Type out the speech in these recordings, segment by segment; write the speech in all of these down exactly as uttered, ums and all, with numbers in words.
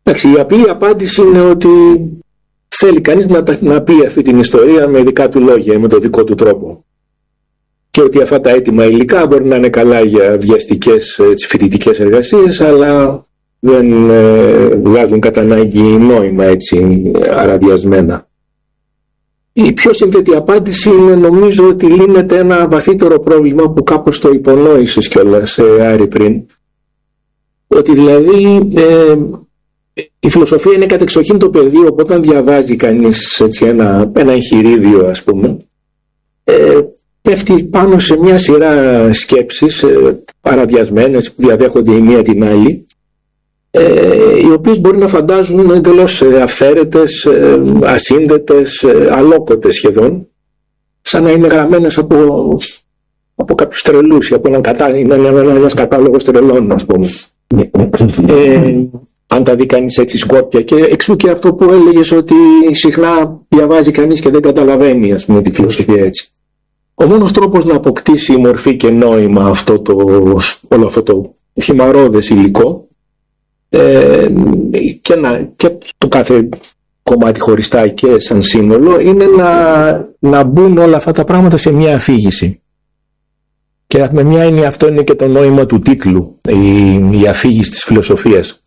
Εντάξει, η απλή απάντηση είναι ότι θέλει κανείς να, να πει αυτή την ιστορία με δικά του λόγια, με τον δικό του τρόπο. Και ότι αυτά τα έτοιμα υλικά μπορεί να είναι καλά για βιαστικές φοιτητικές εργασίες, αλλά δεν ε, βγάζουν κατά ανάγκη νόημα έτσι αραδιασμένα. Η πιο σύνθετη απάντηση είναι, νομίζω, ότι λύνεται ένα βαθύτερο πρόβλημα που κάπως το υπονόησες κιόλας, ε, Άρη, πριν. Ότι δηλαδή ε, η φιλοσοφία είναι κατεξοχήν το πεδίο, οπότε όταν διαβάζει κανείς έτσι, ένα, ένα εγχειρίδιο, ας πούμε, ε, πέφτει πάνω σε μια σειρά σκέψεις ε, παραδιασμένες που διαδέχονται η μία την άλλη, ε, οι οποίες μπορεί να φαντάζουν εντελώς ε, αυθαίρετες, ε, ασύνδετες, ε, αλόκοτες σχεδόν, σαν να είναι γραμμένες από, από κάποιους τρελούς, από έναν, κατά, ένας κατάλογος τρελών, ας πούμε. Ε, αν τα δει κανείς έτσι σκόπια, και εξού και αυτό που έλεγες ότι συχνά διαβάζει κανείς και δεν καταλαβαίνει, ας πούμε, τη φιλοσοφία έτσι. Ο μόνος τρόπος να αποκτήσει μορφή και νόημα αυτό το, όλο αυτό το χυμαρώδες υλικό, ε, και, να, και το κάθε κομμάτι χωριστά και σαν σύνολο, είναι να, να μπουν όλα αυτά τα πράγματα σε μια αφήγηση. Και με μια έννοια αυτό είναι και το νόημα του τίτλου, η, η αφήγηση της φιλοσοφίας.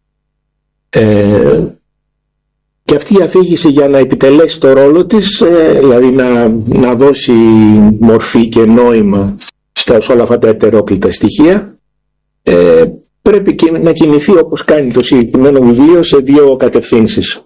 Ε, και αυτή η αφήγηση, για να επιτελέσει το ρόλο της, ε, δηλαδή να, να δώσει μορφή και νόημα στα όλα αυτά τα ετερόκλητα στοιχεία, ε, πρέπει και να κινηθεί, όπως κάνει το συγκεκριμένο βιβλίο, σε δύο κατευθύνσεις.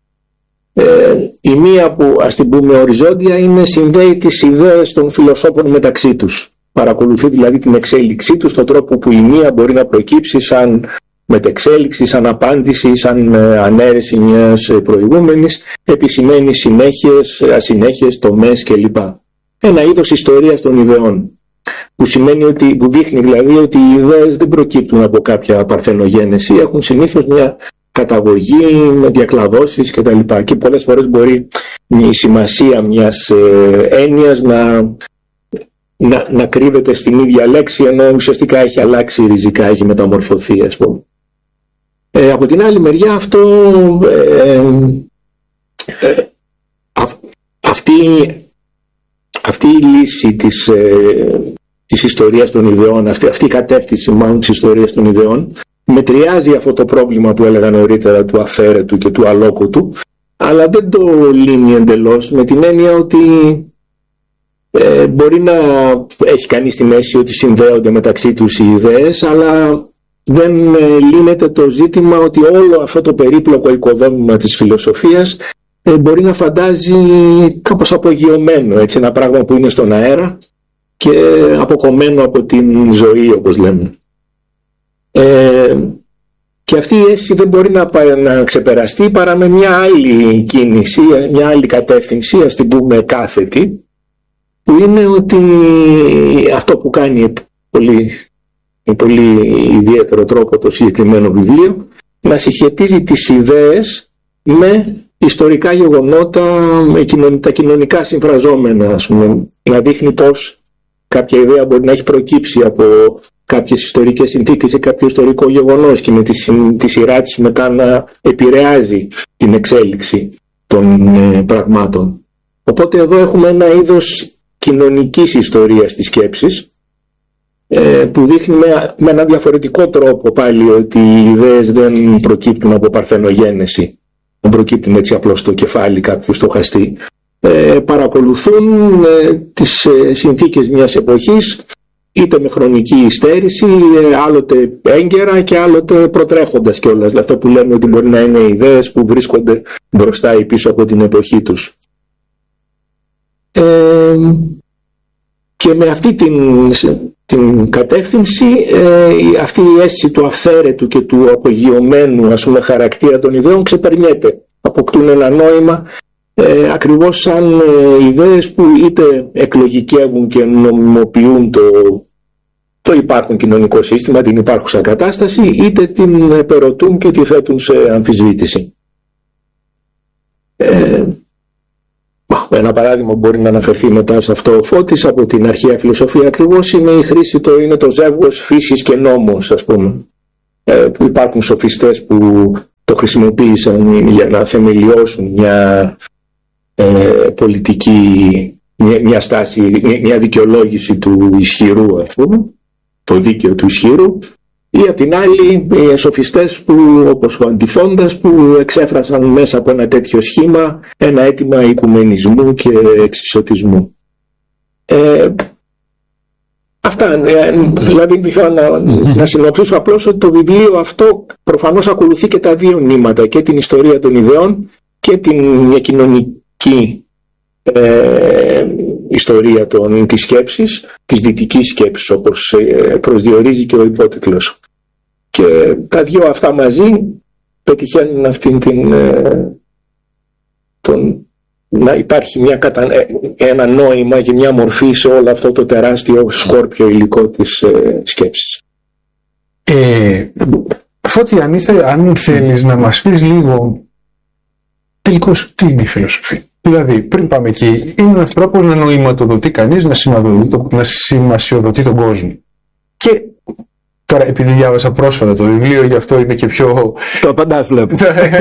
Ε, η μία, που ας την πούμε οριζόντια, είναι συνδέει τις ιδέες των φιλοσόφων μεταξύ τους. Παρακολουθεί δηλαδή την εξέλιξή τους, τον τρόπο που η μία μπορεί να προκύψει σαν μετεξέλιξη, σαν απάντηση, σαν ανέρεση μιας προηγούμενης, επισημαίνει συνέχειες, ασυνέχειες, τομές κλπ. Ένα είδος ιστορίας των ιδεών, που σημαίνει ότι, που δείχνει δηλαδή ότι οι ιδέες δεν προκύπτουν από κάποια παρθενογένεση, έχουν συνήθως μια καταγωγή με διακλαδώσεις κτλ. Και, και πολλές φορές μπορεί η σημασία μιας ε, έννοιας να, να, να κρύβεται στην ίδια λέξη, ενώ ουσιαστικά έχει αλλάξει ριζικά, έχει μεταμορφωθεί, ας πούμε. Ε, από την άλλη μεριά, αυτό, ε, ε, αυ, αυτή, αυτή η λύση της, ε, της ιστορίας των ιδεών, αυτή, αυτή η κατεύθυνση μάλλον της ιστορίας των ιδεών, μετριάζει αυτό το πρόβλημα που έλεγα νωρίτερα του αυθαίρετου και του αλόκοτου, αλλά δεν το λύνει εντελώς, με την έννοια ότι ε, μπορεί να έχει κανείς την αίσθηση ότι συνδέονται μεταξύ τους οι ιδέες, αλλά δεν ε, λύνεται το ζήτημα ότι όλο αυτό το περίπλοκο οικοδόμημα της φιλοσοφίας ε, μπορεί να φαντάζει κάπως απογειωμένο, έτσι, ένα πράγμα που είναι στον αέρα και αποκομμένο από την ζωή, όπως λέμε. Ε, και αυτή η αίσθηση δεν μπορεί να, να ξεπεραστεί παρά με μια άλλη κίνηση, μια άλλη κατεύθυνση, ας την πούμε κάθετη, που είναι ότι αυτό που κάνει πολύ, με πολύ ιδιαίτερο τρόπο το συγκεκριμένο βιβλίο, να συσχετίζει τις ιδέες με ιστορικά γεγονότα, με τα κοινωνικά συμφραζόμενα, ας πούμε, να δείχνει πως κάποια ιδέα μπορεί να έχει προκύψει από κάποιες ιστορικές συνθήκες ή κάποιο ιστορικό γεγονός και με τη, τη σειρά της μετά να επηρεάζει την εξέλιξη των ε, πραγμάτων. Οπότε εδώ έχουμε ένα είδος κοινωνικής ιστορίας της σκέψης, ε, που δείχνει με, με ένα διαφορετικό τρόπο πάλι ότι οι ιδέες δεν προκύπτουν από παρθενογένεση, δεν προκύπτουν έτσι απλώς στο κεφάλι κάποιου στοχαστή. Ε, παρακολουθούν ε, τις ε, συνθήκες μιας εποχής, είτε με χρονική υστέρηση, άλλοτε έγκαιρα και άλλοτε προτρέχοντας κιόλας. Αυτό που λέμε ότι μπορεί να είναι ιδέες που βρίσκονται μπροστά ή πίσω από την εποχή τους. Ε, και με αυτή την, την κατεύθυνση, ε, αυτή η αίσθηση του αυθαίρετου και του απογειωμένου, ας πούμε, χαρακτήρα των ιδέων ξεπερνιέται. Αποκτούν ένα νόημα, Ε, ακριβώς σαν ε, ιδέες που είτε εκλογικεύουν και νομιμοποιούν το, το υπάρχον κοινωνικό σύστημα, την υπάρχουσα κατάσταση, είτε την επερωτούν και τη θέτουν σε αμφισβήτηση. Ε, ένα παράδειγμα μπορεί να αναφερθεί μετά σε αυτό ο Φώτης από την αρχαία φιλοσοφία, ακριβώς είναι η χρήση, το, είναι το ζεύγος φύσης και νόμος, ας πούμε. Ε, που υπάρχουν σοφιστές που το χρησιμοποίησαν για να θεμελιώσουν μια ε, πολιτική, μια, μια στάση, μια, μια δικαιολόγηση του ισχυρού, ας πούμε, το δίκαιο του ισχυρού, ή απ' την άλλη οι σοφιστές που, όπως ο Αντιφώντας, που εξέφρασαν μέσα από ένα τέτοιο σχήμα ένα αίτημα οικουμενισμού και εξισωτισμού. Ε, αυτά, δηλαδή ήθελα να, να συνοψίσω απλώς ότι το βιβλίο αυτό προφανώς ακολουθεί και τα δύο νήματα, και την ιστορία των ιδεών και την μια κοινωνική ε, ιστορία των, της σκέψης, της δυτικής σκέψης, όπως ε, προσδιορίζει και ο υπότιτλος. Και τα δύο αυτά μαζί πετυχαίνουν αυτήν την, ε, τον, να υπάρχει μια κατα... ένα νόημα και μια μορφή σε όλο αυτό το τεράστιο σκόρπιο υλικό της ε, σκέψης. Ε, Φώτη, αν, ήθε, αν θέλεις να μας πεις λίγο τελικώς τι είναι η φιλοσοφία. Δηλαδή, πριν πάμε εκεί, είναι ένας τρόπος να νοηματοδοτεί κανείς, να, να σημασιοδοτεί τον κόσμο. Και τώρα, επειδή διάβασα πρόσφατα το βιβλίο, γι' αυτό είναι και πιο... Το απαντάς βλέπω.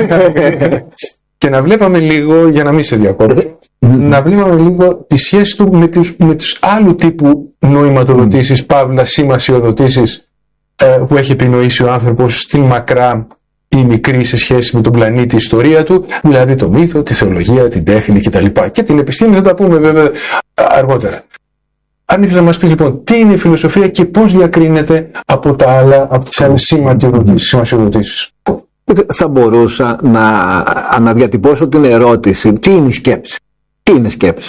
Και να βλέπαμε λίγο, για να μην σε διακόπτω, να βλέπαμε λίγο τη σχέση του με τους, με τους άλλου τύπου νοηματοδοτήσεις, mm. παύλα σημασιοδοτήσεις ε, που έχει επινοήσει ο άνθρωπος στην μακρά ή μικρή σε σχέση με τον πλανήτη ιστορία του, δηλαδή το μύθο, τη θεολογία, την τέχνη κτλ. Και την επιστήμη θα τα πούμε βέβαια αργότερα. Αν ήθελα να μας πει λοιπόν τι είναι η φιλοσοφία και πώς διακρίνεται από τα άλλα, από τις άλλες σημασιοδοτήσεις. Θα μπορούσα να αναδιατυπώσω την ερώτηση, τι είναι η σκέψη. Τι είναι σκέψη.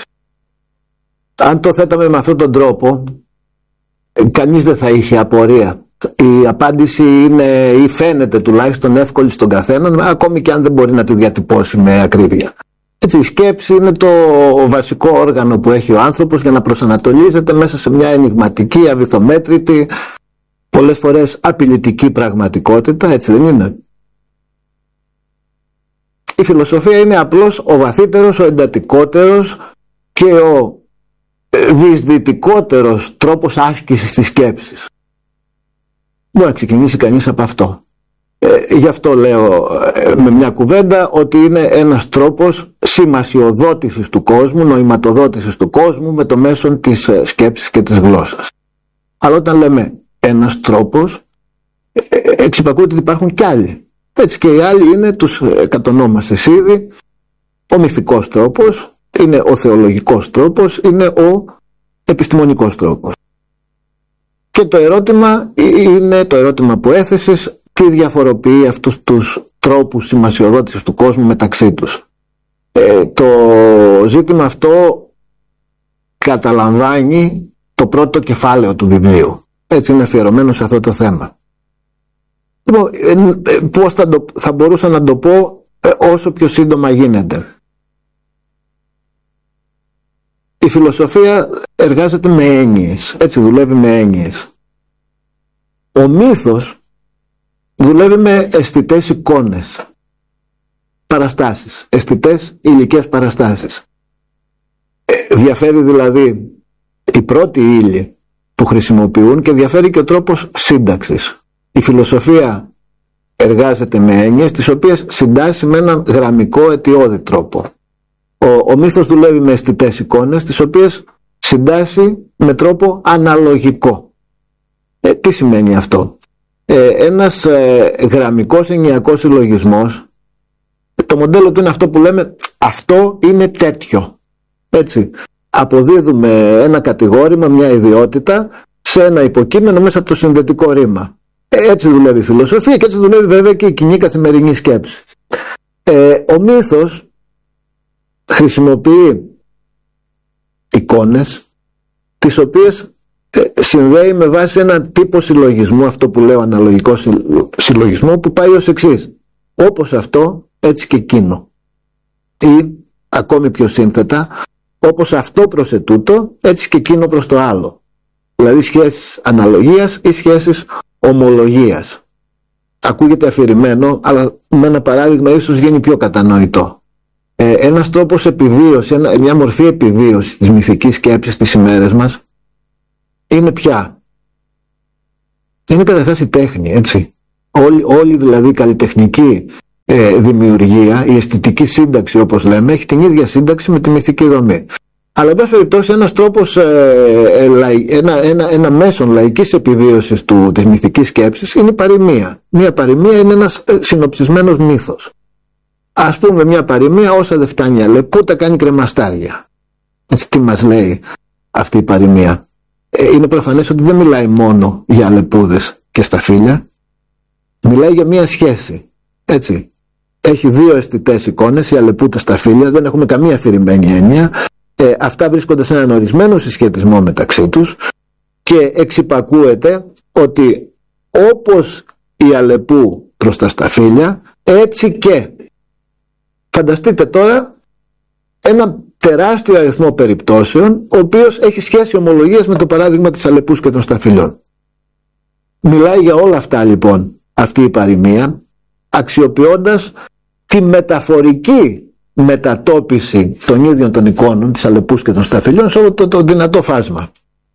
Αν το θέταμε με αυτόν τον τρόπο, κανείς δεν θα είχε απορία. Η απάντηση είναι ή φαίνεται τουλάχιστον εύκολη στον καθέναν, ακόμη και αν δεν μπορεί να τη διατυπώσει με ακρίβεια. Έτσι, η σκέψη είναι το βασικό όργανο που έχει ο άνθρωπος για να προσανατολίζεται μέσα σε μια ενιγματική, αβυθομέτρητη, πολλές φορές απειλητική πραγματικότητα, έτσι δεν είναι. Η φιλοσοφία είναι απλώς ο βαθύτερος, ο εντατικότερος και ο διεισδυτικότερος τρόπος άσκησης της σκέψης. Μπορεί να ξεκινήσει κανείς από αυτό. Ε, γι' αυτό λέω ε, με μια κουβέντα ότι είναι ένας τρόπος σημασιοδότησης του κόσμου, νοηματοδότησης του κόσμου με το μέσο της ε, σκέψης και της γλώσσας. Αλλά όταν λέμε ένας τρόπος, ε, ε, εξυπακούεται ότι υπάρχουν κι άλλοι. Έτσι, και οι άλλοι είναι, τους ε, κατονόμασες ήδη, ο μυθικός τρόπος, είναι ο θεολογικός τρόπος, είναι ο επιστημονικός τρόπος. Και το ερώτημα είναι το ερώτημα που έθεσες, τι διαφοροποιεί αυτούς τους τρόπους σημασιοδότησης του κόσμου μεταξύ τους. Ε, το ζήτημα αυτό καταλαμβάνει το πρώτο κεφάλαιο του βιβλίου. Έτσι είναι αφιερωμένο σε αυτό το θέμα. Λοιπόν, ε, πώς θα, το, θα μπορούσα να το πω ε, όσο πιο σύντομα γίνεται. Η φιλοσοφία εργάζεται με έννοιες, έτσι δουλεύει με έννοιες. Ο μύθος δουλεύει με αισθητές εικόνες, παραστάσεις, αισθητές υλικές παραστάσεις. Ε, διαφέρει δηλαδή η πρώτη ύλη που χρησιμοποιούν και διαφέρει και ο τρόπος σύνταξης. Η φιλοσοφία εργάζεται με έννοιες, τις οποίες συντάσσει με έναν γραμμικό αιτιώδη τρόπο. Ο, ο μύθος δουλεύει με αισθητές εικόνες, τις οποίες συντάσσει με τρόπο αναλογικό. Ε, τι σημαίνει αυτό. Ε, ένας ε, γραμμικός εννοιακός συλλογισμός, το μοντέλο του είναι αυτό που λέμε αυτό είναι τέτοιο. Έτσι. Αποδίδουμε ένα κατηγόρημα, μια ιδιότητα σε ένα υποκείμενο μέσα από το συνδετικό ρήμα. Ε, έτσι δουλεύει η φιλοσοφία και έτσι δουλεύει βέβαια και η κοινή καθημερινή σκέψη. Ε, ο μύθος χρησιμοποιεί εικόνες τις οποίες ε, συνδέει με βάση ένα τύπο συλλογισμού, αυτό που λέω αναλογικό συλλογισμό, που πάει ως εξής: όπως αυτό έτσι και εκείνο, ή ακόμη πιο σύνθετα, όπως αυτό προς ετούτο έτσι και εκείνο προς το άλλο, δηλαδή σχέσεις αναλογίας ή σχέσεις ομολογίας. Ακούγεται αφηρημένο, αλλά με ένα παράδειγμα ίσως γίνει πιο κατανοητό. Ε, ένας τρόπος επιβίωσης, ένα, μια μορφή επιβίωσης της μυθικής σκέψης στις ημέρες μας είναι πια. Είναι καταρχάς η τέχνη, έτσι. Όλοι, όλοι δηλαδή οι καλλιτεχνικοί ε, δημιουργία, η αισθητική σύνταξη όπως λέμε, έχει την ίδια σύνταξη με τη μυθική δομή. Αλλά εν πάση περιπτώσει ένας τρόπος, ε, ε, ένα, ένα, ένα μέσον λαϊκής επιβίωσης του, της μυθικής σκέψης είναι η παροιμία. Μια παροιμία είναι ένας συνοψισμένος μύθος. Ας πούμε μια παροιμία, όσα δεν φτάνει αλεπού τα κάνει κρεμαστάρια. Έτσι, τι μας λέει αυτή η παροιμία? Ε, είναι προφανές ότι δεν μιλάει μόνο για αλεπούδες και σταφύλια. Μιλάει για μια σχέση. Έτσι. Έχει δύο αισθητές εικόνες, η αλεπούτα σταφύλια, δεν έχουμε καμία αφηρημένη έννοια. Ε, αυτά βρίσκονται σε έναν ορισμένο συσχετισμό μεταξύ τους και εξυπακούεται ότι όπως η αλεπού προς τα σταφύλια, έτσι και. Φανταστείτε τώρα ένα τεράστιο αριθμό περιπτώσεων ο οποίος έχει σχέση ομολογίας με το παράδειγμα της αλεπούς και των σταφυλιών. Μιλάει για όλα αυτά λοιπόν αυτή η παροιμία, αξιοποιώντας τη μεταφορική μετατόπιση των ίδιων των εικόνων της αλεπούς και των σταφυλιών σε όλο το, το δυνατό φάσμα.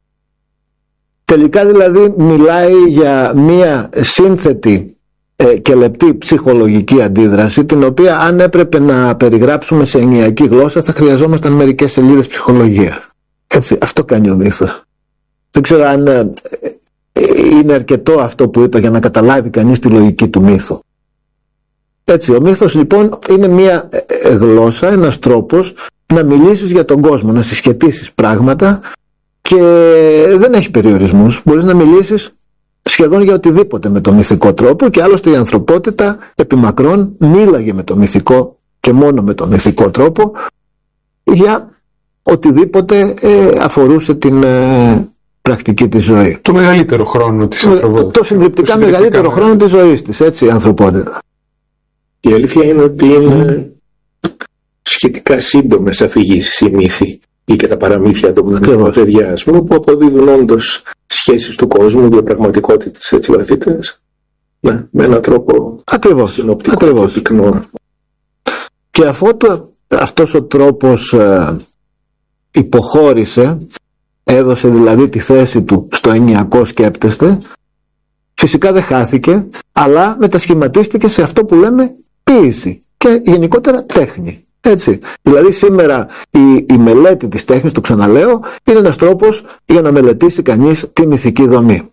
Τελικά δηλαδή μιλάει για μία σύνθετη ε, και λεπτή ψυχολογική αντίδραση, την οποία αν έπρεπε να περιγράψουμε σε ενιακή γλώσσα θα χρειαζόμασταν μερικές σελίδες ψυχολογία. Έτσι, αυτό κάνει ο μύθος. Δεν ξέρω αν ε, είναι αρκετό αυτό που είπα για να καταλάβει κανείς τη λογική του μύθου. Έτσι, ο μύθος λοιπόν είναι μια γλώσσα, ένας τρόπος να μιλήσεις για τον κόσμο, να συσχετίσεις πράγματα και δεν έχει περιορισμούς. Μπορείς να μιλήσεις σχεδόν για οτιδήποτε με το μυθικό τρόπο και άλλωστε η ανθρωπότητα επιμακρών μίλαγε με το μυθικό και μόνο με το μυθικό τρόπο για οτιδήποτε ε, αφορούσε την ε, πρακτική της ζωή. Το μεγαλύτερο χρόνο της ανθρωπότητας. Το, το συντριπτικά μεγαλύτερο με... χρόνο της ζωής της, έτσι, η ανθρωπότητα. Η αλήθεια είναι ότι είναι σχετικά σύντομες αφηγήσεις οι μύθοι ή και τα παραμύθια των παιδιά, ας πούμε, που αποδίδουν όντως σχέσεις του κόσμου, διαπραγματικότητες έτσι βαθύτερες, ναι, με έναν τρόπο ακριβώς, συνοπτικό ακριβώς. και πυκνό. Και αφού το, αυτός ο τρόπος ε, υποχώρησε, έδωσε δηλαδή τη θέση του στο ενιακό σκέπτεστε, φυσικά δεν χάθηκε, αλλά μετασχηματίστηκε σε αυτό που λέμε ποίηση και γενικότερα τέχνη. Έτσι. Δηλαδή σήμερα η, η μελέτη της τέχνης, το ξαναλέω, είναι ένας τρόπος για να μελετήσει κανείς τη μυθική δομή.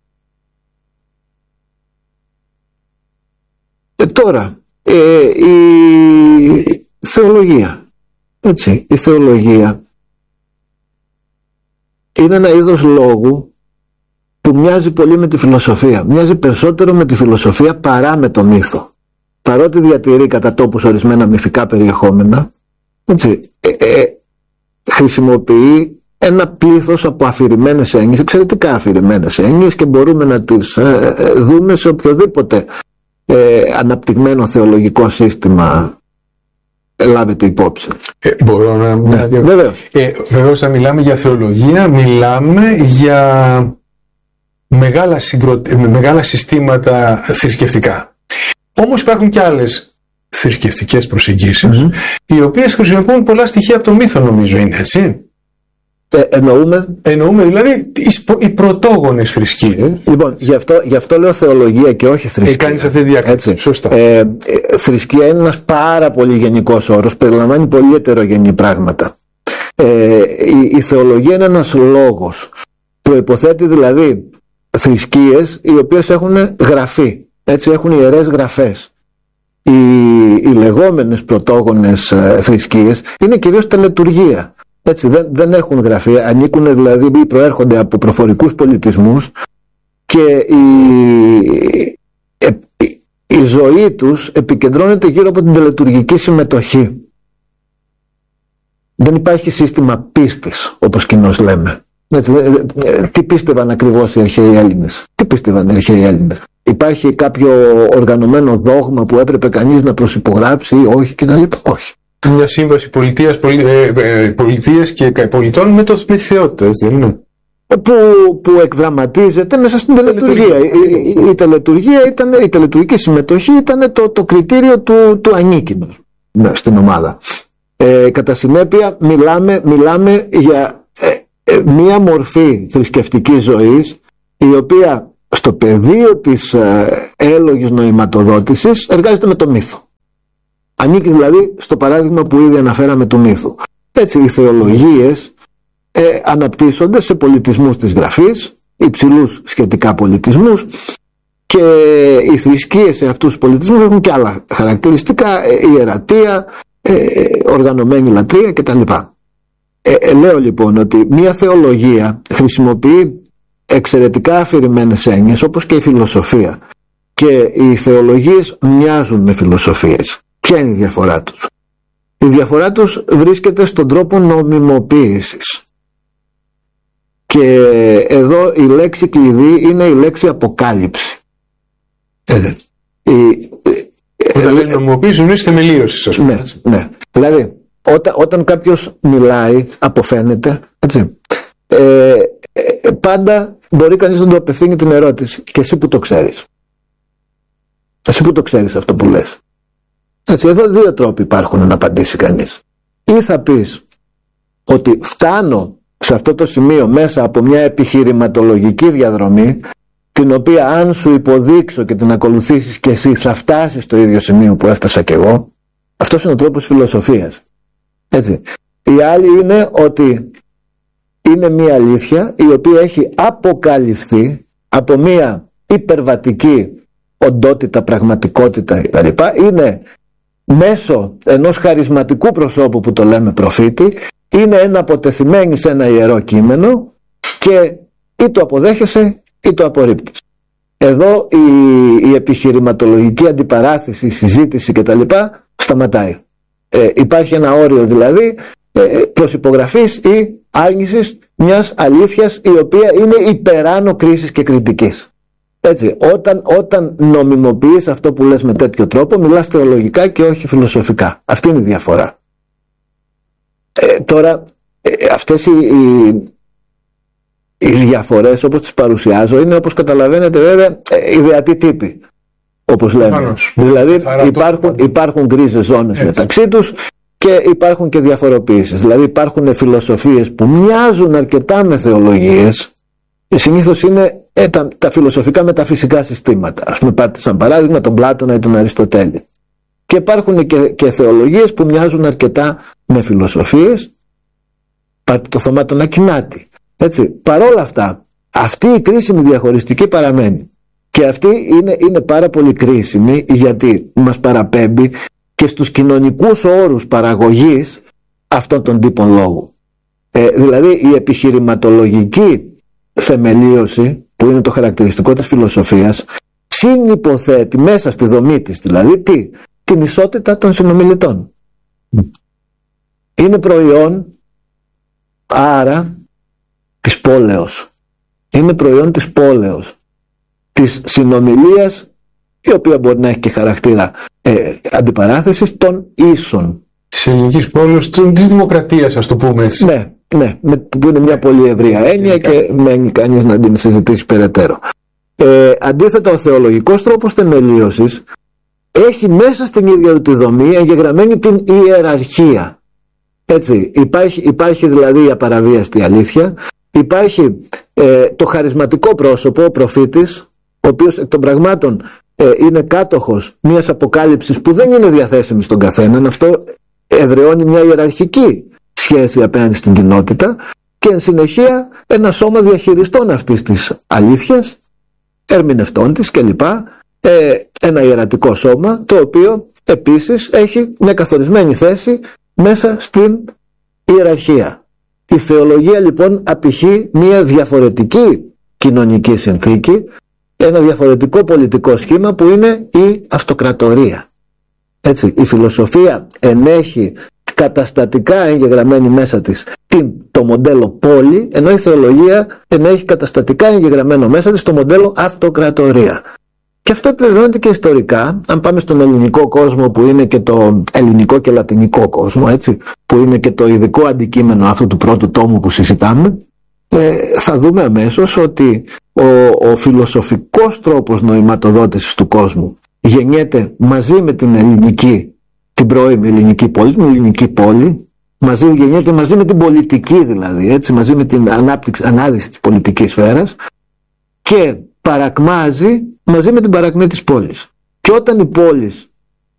Ε, τώρα, ε, η θεολογία. Έτσι, η θεολογία είναι ένα είδος λόγου που μοιάζει πολύ με τη φιλοσοφία. Μοιάζει περισσότερο με τη φιλοσοφία παρά με το μύθο. Παρότι διατηρεί κατά τόπους ορισμένα μυθικά περιεχόμενα, έτσι, ε, ε, χρησιμοποιεί ένα πλήθος από αφηρημένες έννοιες, εξαιρετικά αφηρημένες έννοιες, και μπορούμε να τις ε, ε, δούμε σε οποιοδήποτε ε, αναπτυγμένο θεολογικό σύστημα λάβετε υπόψη. Ε, μπορώ να... Ναι, να... βεβαίως. Ε, βεβαίως, αν μιλάμε για θεολογία, μιλάμε για μεγάλα, συγκρο... μεγάλα συστήματα θρησκευτικά. Όμως υπάρχουν και άλλες θρησκευτικές προσεγγίσεις, mm-hmm. οι οποίες χρησιμοποιούν πολλά στοιχεία από το μύθο, νομίζω, είναι έτσι. Ε, εννοούμε... εννοούμε δηλαδή οι πρωτόγονες θρησκείες. Λοιπόν, γι' αυτό, γι' αυτό λέω θεολογία και όχι θρησκεία. Ε, κάνεις αυτή τη διάκριση. Σωστά. Ε, ε, θρησκεία είναι ένας πάρα πολύ γενικός όρος, περιλαμβάνει πολύ ετερογενή πράγματα. Ε, η, η θεολογία είναι ένας λόγος που υποθέτει δηλαδή θρησκείες οι οποίες έχουν γραφεί. Έτσι, έχουν ιερές γραφές. Οι, οι λεγόμενες πρωτόγονες ε, θρησκείες είναι κυρίως τελετουργία. Έτσι, δεν, δεν έχουν γραφεί, ανήκουν δηλαδή ή προέρχονται από προφορικούς πολιτισμούς και η, η, η ζωή τους επικεντρώνεται γύρω από την τελετουργική συμμετοχή. Δεν υπάρχει σύστημα πίστης, όπως κοινώς λέμε. Έτσι, τι πίστευαν ακριβώς οι αρχαίοι Έλληνες? Τι πίστευαν οι αρχαίοι Έλληνες? Υπάρχει κάποιο οργανωμένο δόγμα που έπρεπε κανείς να προσυπογράψει ή όχι κτλ? Όχι. Μια σύμβαση πολιτείας, πολι, ε, ε, πολιτείας και πολιτών με το με τη θεότητα, δεν είναι? Που, που εκδραματίζεται μέσα στην τελετουργία. Η, η, η, τελετουργία ήταν, η τελετουργική συμμετοχή ήταν το, το κριτήριο του, του ανήκεινου στην ομάδα. Ε, κατά συνέπεια μιλάμε, μιλάμε για ε, ε, μία μορφή θρησκευτικής ζωής η οποία στο πεδίο της ε, έλογης νοηματοδότησης εργάζεται με το μύθο. Ανήκει δηλαδή στο παράδειγμα που ήδη αναφέραμε του μύθου. Έτσι, οι θεολογίες ε, αναπτύσσονται σε πολιτισμούς της γραφής, υψηλούς σχετικά πολιτισμούς, και οι θρησκείες σε αυτούς τους πολιτισμούς έχουν και άλλα χαρακτηριστικά, ε, ιερατεία, ε, οργανωμένη λατρεία κτλ. Ε, ε, λέω λοιπόν ότι μια θεολογία χρησιμοποιεί εξαιρετικά αφηρημένες έννοιες, όπως και η φιλοσοφία, και οι θεολογίες μοιάζουν με φιλοσοφίες. Ποια είναι η διαφορά τους? Η διαφορά τους βρίσκεται στον τρόπο νομιμοποίησης, και εδώ η λέξη κλειδί είναι η λέξη αποκάλυψη. Ε, η, Όταν λέει νομιμοποίηση είναι θεμελίωση, ας πούμε. Ναι, ναι. Δηλαδή όταν, όταν κάποιος μιλάει, αποφαίνεται, έτσι, ε, ε, πάντα μπορεί κανείς να του απευθύνει την ερώτηση: και εσύ που το ξέρεις? Εσύ που το ξέρεις αυτό που λες? Έτσι, εδώ δύο τρόποι υπάρχουν να απαντήσει κανείς. Ή θα πεις ότι φτάνω σε αυτό το σημείο μέσα από μια επιχειρηματολογική διαδρομή, την οποία αν σου υποδείξω και την ακολουθήσεις και εσύ, θα φτάσεις στο ίδιο σημείο που έφτασα κι εγώ. Αυτός είναι ο τρόπος φιλοσοφίας. Έτσι. Η άλλη είναι ότι είναι μια αλήθεια η οποία έχει αποκαλυφθεί από μια υπερβατική οντότητα, πραγματικότητα κτλ. Είναι μέσω ενός χαρισματικού προσώπου που το λέμε προφήτη, είναι ένα αποτεθειμένη σε ένα ιερό κείμενο, και ή το αποδέχεσαι ή το απορρίπτεις. Εδώ η, η επιχειρηματολογική αντιπαράθεση, η συζήτηση κτλ. Σταματάει. Ε, υπάρχει ένα όριο δηλαδή ε, προσυπογραφής ή άρνησης μιας αλήθειας η οποία είναι υπεράνω κρίσης και κριτικής. Έτσι, όταν, όταν νομιμοποιείς αυτό που λες με τέτοιο τρόπο, μιλάς θεολογικά και όχι φιλοσοφικά. Αυτή είναι η διαφορά. Ε, τώρα, ε, αυτές οι, οι, οι διαφορές όπως τις παρουσιάζω είναι, όπως καταλαβαίνετε βέβαια, ε, ιδεατοί τύποι, όπως λέμε. Φάνος. Δηλαδή υπάρχουν, υπάρχουν γκρίζες ζώνες έτσι μεταξύ τους, και υπάρχουν και διαφοροποιήσεις. Δηλαδή υπάρχουν φιλοσοφίες που μοιάζουν αρκετά με θεολογίες. Συνήθως είναι ε, τα, τα φιλοσοφικά μεταφυσικά συστήματα. Ας πούμε, πάρτε σαν παράδειγμα τον Πλάτωνα ή τον Αριστοτέλη. Και υπάρχουν και, και θεολογίες που μοιάζουν αρκετά με φιλοσοφίες. Πάρτε το Θωμά τον Ακινάτη. Έτσι. Παρόλα αυτά, αυτή η κρίσιμη διαχωριστική παραμένει. Και αυτή είναι, είναι πάρα πολύ κρίσιμη, γιατί μας παραπέμπει και στους κοινωνικούς όρους παραγωγής αυτών των τύπων λόγου. Ε, δηλαδή η επιχειρηματολογική θεμελίωση, που είναι το χαρακτηριστικό της φιλοσοφίας, συνυποθέτει μέσα στη δομή της, δηλαδή τι? Την ισότητα των συνομιλητών. Mm. Είναι προϊόν άρα της πόλεως. Είναι προϊόν της πόλεως, της συνομιλίας, η οποία μπορεί να έχει και χαρακτήρα ε, αντιπαράθεσης των ίσων. Της ελληνικής πόλεως, της δημοκρατίας, ας το πούμε έτσι. Ναι, ναι, που είναι μια πολύ ευρεία έννοια και μένει κανείς να την συζητήσει περαιτέρω. Ε, αντίθετα, ο θεολογικός τρόπος θεμελίωσης έχει μέσα στην ίδια του τη δομή εγγεγραμμένη την ιεραρχία. Έτσι, υπάρχει, υπάρχει δηλαδή η απαραβίαστη αλήθεια, υπάρχει ε, το χαρισματικό πρόσωπο, ο προφήτης, ο οποίος εκ των πραγμάτων ε, είναι κάτοχος μιας αποκάλυψης που δεν είναι διαθέσιμη στον καθέναν. Αυτό εδραιώνει μια ιεραρχική σχέση απέναντι στην κοινότητα, και εν συνεχεία ένα σώμα διαχειριστών αυτής της αλήθειας, ερμηνευτών της κλπ. Ε, ένα ιερατικό σώμα, το οποίο επίσης έχει μια καθορισμένη θέση μέσα στην ιεραρχία. Η θεολογία λοιπόν απηχεί μια διαφορετική κοινωνική συνθήκη, ένα διαφορετικό πολιτικό σχήμα που είναι η αυτοκρατορία. Έτσι, η φιλοσοφία ενέχει καταστατικά εγγεγραμμένη μέσα της την, το μοντέλο πόλη, ενώ η θεολογία ενέχει καταστατικά εγγεγραμμένο μέσα της το μοντέλο αυτοκρατορία. Και αυτό επιβεβαιώνεται και ιστορικά. Αν πάμε στον ελληνικό κόσμο, που είναι και το ελληνικό και λατινικό κόσμο, έτσι, που είναι και το ειδικό αντικείμενο αυτού του πρώτου τόμου που συζητάμε, ε, θα δούμε αμέσως ότι ο, ο φιλοσοφικός τρόπος νοηματοδότησης του κόσμου γεννιέται μαζί με την ελληνική, την πρώιμη ελληνική πόλη, την ελληνική πόλη, μαζί, γεννιέται μαζί με την πολιτική δηλαδή, έτσι, μαζί με την ανάπτυξη, ανάδυση της πολιτικής σφαίρας, και παρακμάζει μαζί με την παρακμή της πόλης. Και όταν η πόλη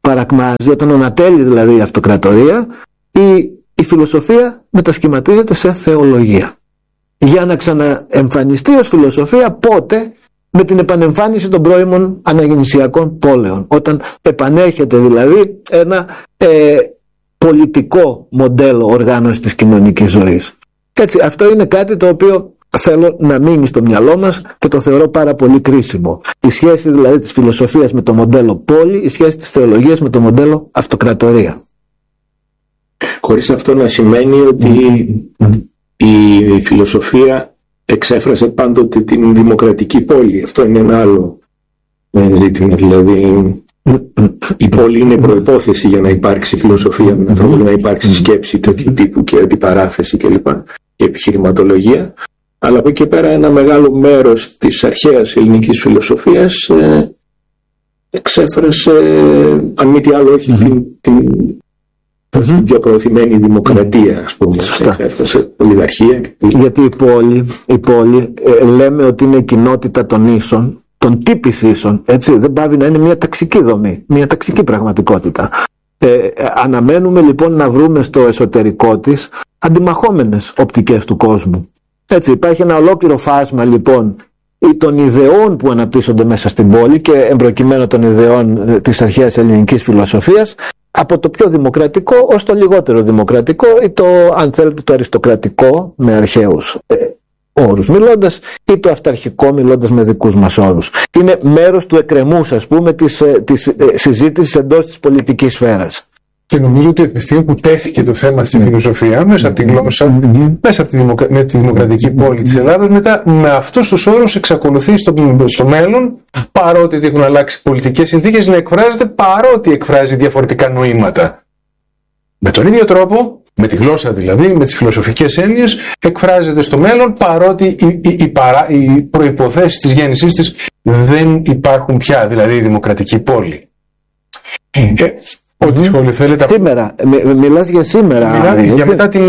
παρακμάζει, όταν ανατέλει δηλαδή η αυτοκρατορία, η, η φιλοσοφία μετασχηματίζεται σε θεολογία. Για να ξαναεμφανιστεί ως φιλοσοφία πότε? Με την επανεμφάνιση των πρώιμων αναγεννησιακών πόλεων. Όταν επανέρχεται δηλαδή ένα ε, πολιτικό μοντέλο οργάνωσης της κοινωνικής ζωής. Έτσι, αυτό είναι κάτι το οποίο θέλω να μείνει στο μυαλό μας και το θεωρώ πάρα πολύ κρίσιμο. Η σχέση δηλαδή της φιλοσοφίας με το μοντέλο πόλη, η σχέση της θεολογίας με το μοντέλο αυτοκρατορία. Χωρίς αυτό να σημαίνει ότι mm. η φιλοσοφία εξέφρασε πάντοτε την δημοκρατική πόλη. Αυτό είναι ένα άλλο ζήτημα. Δηλαδή η πόλη είναι προϋπόθεση για να υπάρξει φιλοσοφία, mm. για να υπάρξει σκέψη τέτοιου τύπου και αντιπαράθεση κλπ. Και επιχειρηματολογία. Αλλά από εκεί πέρα ένα μεγάλο μέρος της αρχαίας ελληνικής φιλοσοφίας ε, εξέφρασε, αν μη τι άλλο, όχι mm-hmm. την, την, mm-hmm. την πιο προωθημένη δημοκρατία, ας πούμε. Εξέφρασε ολιγαρχία. Γιατί η πόλη, η πόλη ε, λέμε ότι είναι η κοινότητα των ίσων, των τύπης ίσων, έτσι, δεν πάβει να είναι μια ταξική δομή, μια ταξική πραγματικότητα. Ε, ε, αναμένουμε λοιπόν να βρούμε στο εσωτερικό της αντιμαχόμενες οπτικές του κόσμου. Έτσι, υπάρχει ένα ολόκληρο φάσμα λοιπόν των ιδεών που αναπτύσσονται μέσα στην πόλη και εμπροκειμένου των ιδεών της αρχαίας ελληνικής φιλοσοφίας, από το πιο δημοκρατικό ως το λιγότερο δημοκρατικό ή το, αν θέλετε, το αριστοκρατικό με αρχαίους ε, όρους μιλώντας, ή το αυταρχικό μιλώντας με δικούς μας όρους. Είναι μέρος του εκκρεμούς, ας πούμε, της, ε, της ε, συζήτησης εντός της πολιτικής σφαίρας. Και νομίζω ότι από τη στιγμή που τέθηκε το θέμα στη φιλοσοφία, μέσα από τη γλώσσα, μέσα από τη, δημοκρα... με τη δημοκρατική πόλη της Ελλάδας, μετά με αυτούς τους όρους εξακολουθεί στο, στο μέλλον, παρότι έχουν αλλάξει πολιτικές συνθήκες, να εκφράζεται παρότι εκφράζει διαφορετικά νοήματα. Με τον ίδιο τρόπο, με τη γλώσσα δηλαδή, με τις φιλοσοφικές έννοιες, εκφράζεται στο μέλλον, παρότι οι, οι, οι, παρά... οι προϋποθέσεις της γέννησής της δεν υπάρχουν πια, δηλαδή η δημοκρατική πόλη. Ε, Ό,τι σχόλιο θέλετε. Σήμερα. Μι, μιλάς για σήμερα. Μιλάτε για μετά την.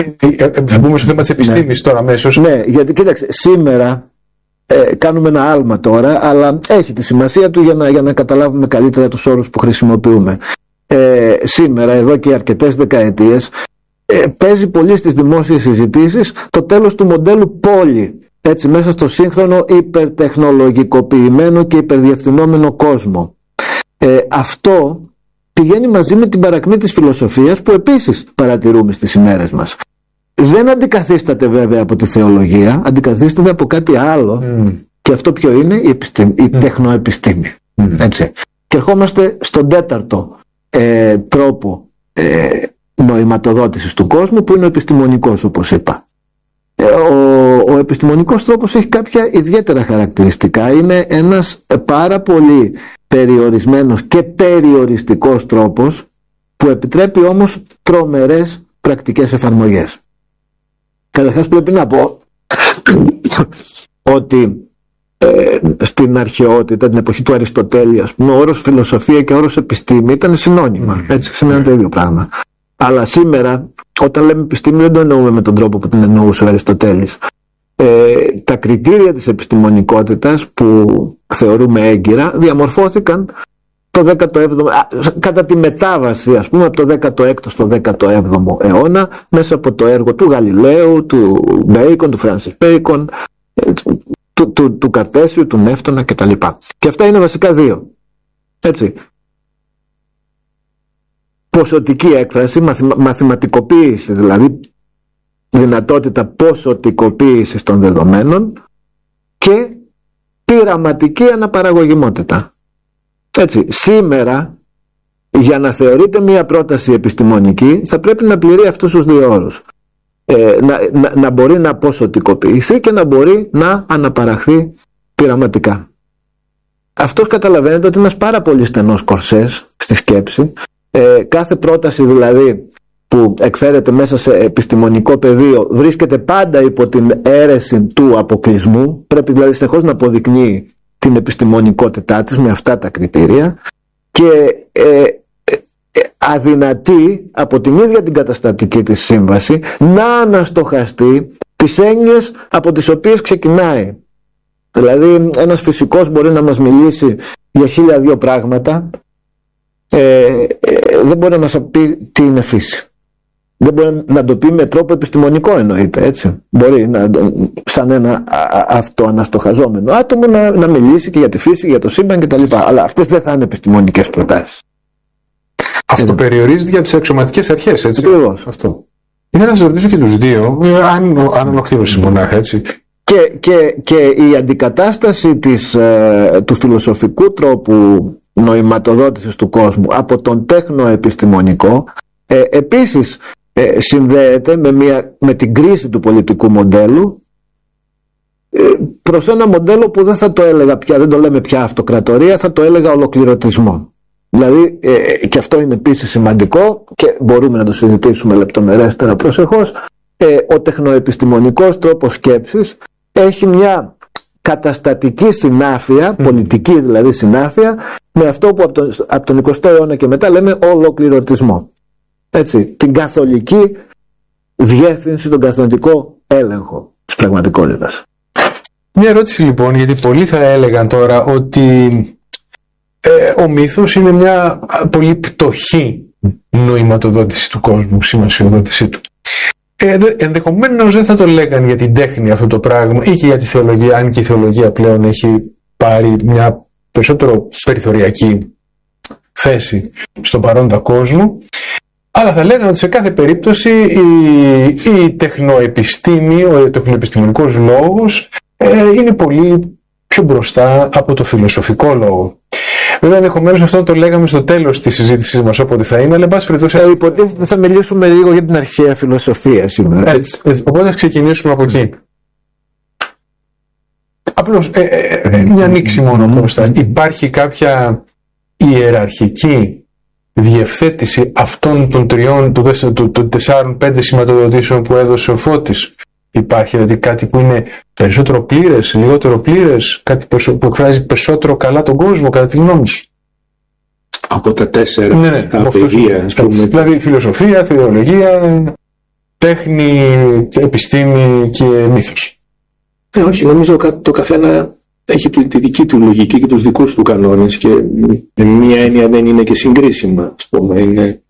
Θα μπούμε στο θέμα της επιστήμης ναι. τώρα αμέσως. Ναι, γιατί κοίταξε, σήμερα ε, κάνουμε ένα άλμα τώρα, αλλά έχει τη σημασία του για να, για να καταλάβουμε καλύτερα τους όρους που χρησιμοποιούμε. Ε, σήμερα, εδώ και αρκετές δεκαετίες, ε, παίζει πολύ στις δημόσιες συζητήσεις το τέλος του μοντέλου πόλη. Έτσι, μέσα στο σύγχρονο υπερτεχνολογικοποιημένο και υπερδιευθυνόμενο κόσμο. Ε, αυτό πηγαίνει μαζί με την παρακμή της φιλοσοφίας που επίσης παρατηρούμε στις ημέρες μας. Δεν αντικαθίσταται βέβαια από τη θεολογία, αντικαθίσταται από κάτι άλλο mm. και αυτό ποιο είναι? Η, επιστήμη, η mm. τεχνοεπιστήμη. Mm. Έτσι. Και ερχόμαστε στον τέταρτο ε, τρόπο ε, νοηματοδότησης του κόσμου που είναι ο επιστημονικός, όπως είπα. Ε, ο, ο επιστημονικός τρόπος έχει κάποια ιδιαίτερα χαρακτηριστικά. Είναι ένας πάρα πολύ περιορισμένος και περιοριστικός τρόπος που επιτρέπει όμως τρομερές πρακτικές εφαρμογές. Καταρχάς πρέπει να πω ότι ε, στην αρχαιότητα, την εποχή του Αριστοτέλη, ας πούμε, ο όρος φιλοσοφία και ο όρος επιστήμη ήταν συνώνυμα. Έτσι, σημαίνουν το ίδιο πράγμα. Αλλά σήμερα, όταν λέμε επιστήμη, δεν το εννοούμε με τον τρόπο που την εννοούσε ο Αριστοτέλης. Ε, τα κριτήρια της επιστημονικότητας που θεωρούμε έγκυρα διαμορφώθηκαν το δέκατο έβδομο, κατά τη μετάβαση, ας πούμε, από το δέκατο έκτο στο δέκατο έβδομο αιώνα, μέσα από το έργο του Γαλιλαίου, του Μπέικον, του Φράνσις Μπέικον, του, του, του Καρτέσιου, του Νεύτωνα κτλ. Και αυτά είναι βασικά δύο. Έτσι. Ποσοτική έκφραση, μαθημα, μαθηματικοποίηση, δηλαδή δυνατότητα ποσοτικοποίησης των δεδομένων, και πειραματική αναπαραγωγιμότητα. Έτσι, σήμερα για να θεωρείται μια πρόταση επιστημονική θα πρέπει να πληρεί αυτούς τους δύο όρους. Ε, να, να, να μπορεί να ποσοτικοποιηθεί και να μπορεί να αναπαραχθεί πειραματικά. Αυτός καταλαβαίνετε ότι είναι ένας πάρα πολύ στενός κορσές στη σκέψη. Ε, κάθε πρόταση δηλαδή που εκφέρεται μέσα σε επιστημονικό πεδίο βρίσκεται πάντα υπό την αίρεση του αποκλεισμού. Πρέπει δηλαδή συνεχώς να αποδεικνύει την επιστημονικότητά της με αυτά τα κριτήρια και ε, ε, αδυνατεί από την ίδια την καταστατική της σύμβαση να αναστοχαστεί τις έννοιες από τις οποίες ξεκινάει. Δηλαδή ένας φυσικός μπορεί να μας μιλήσει για χίλια δύο πράγματα, ε, ε, δεν μπορεί να μας πει τι είναι φύση. Δεν μπορεί να το πει με τρόπο επιστημονικό, εννοείται, έτσι. Μπορεί να, σαν ένα αυτοαναστοχαζόμενο άτομο να, να μιλήσει και για τη φύση, για το σύμπαν κτλ. Αλλά αυτές δεν θα είναι επιστημονικές προτάσεις. Αυτό περιορίζεται για τις αξιωματικές αρχές, έτσι. Ακριβώς. Αυτό. Ήθελα να σας ρωτήσω και τους δύο, αν, αν ολοκλήρωση μονάχα, έτσι. Και, και, και η αντικατάσταση της, ε, του φιλοσοφικού τρόπου νοηματοδότησης του κόσμου από τον τέχνο-επιστημονικό ε, επίσης ε, συνδέεται με, μια, με την κρίση του πολιτικού μοντέλου ε, προς ένα μοντέλο που δεν θα το έλεγα πια, δεν το λέμε πια αυτοκρατορία, θα το έλεγα ολοκληρωτισμό. Δηλαδή ε, και αυτό είναι επίσης σημαντικό και μπορούμε να το συζητήσουμε λεπτομερέστερα προσεχώς. Ε, ο τεχνοεπιστημονικός τρόπος σκέψης έχει μια καταστατική συνάφεια, mm. πολιτική δηλαδή συνάφεια, με αυτό που από τον, από τον εικοστό αιώνα και μετά λέμε ολοκληρωτισμό. Έτσι, την καθολική διεύθυνση, τον καθολικό έλεγχο της πραγματικότητας. Μια ερώτηση λοιπόν, γιατί πολλοί θα έλεγαν τώρα ότι ε, ο μύθος είναι μια πολύ πτωχή νοηματοδότηση του κόσμου, σημασιοδότησή του. Ε, ενδεχομένως δεν θα το λέγαν για την τέχνη αυτό το πράγμα ή και για τη θεολογία, αν και η θεολογία πλέον έχει πάρει μια περισσότερο περιθωριακή θέση στον παρόντα κόσμο, αλλά θα λέγανε ότι σε κάθε περίπτωση η, η τεχνοεπιστήμη, ο τεχνοεπιστημονικός λόγος ε, είναι πολύ πιο μπροστά από το φιλοσοφικό λόγο. Βέβαια, ενδεχομένως αυτό το λέγαμε στο τέλος της συζήτησης μας, όποτε θα είναι, αλλά εν πάση περιπτώσει. Ε, υποτίθεται θα μιλήσουμε λίγο για την αρχαία φιλοσοφία σήμερα. Έτσι, έτσι. Οπότε θα ξεκινήσουμε από εκεί. Απλώς ε, ε, ε, μια ανοίξη μόνο, Κώστα. Υπάρχει κάποια ιεραρχική διευθέτηση αυτών των τριών, των τεσσάρων, πέντε σηματοδοτήσεων που έδωσε ο Φώτης? Υπάρχει δηλαδή κάτι που είναι περισσότερο πλήρες, λιγότερο πλήρες, κάτι που εκφράζει περισσότερο καλά τον κόσμο, κατά τη γνώμη σου? Από τα τέσσερα, ναι, ναι, τα παιδεία, ας πούμε. Δηλαδή φιλοσοφία, θεολογία, τέχνη, επιστήμη και μύθος. Ε, όχι, νομίζω το καθένα έχει τη δική του λογική και τους δικούς του κανόνες και με μία έννοια δεν είναι και συγκρίσιμα, ας πούμε. Είναι...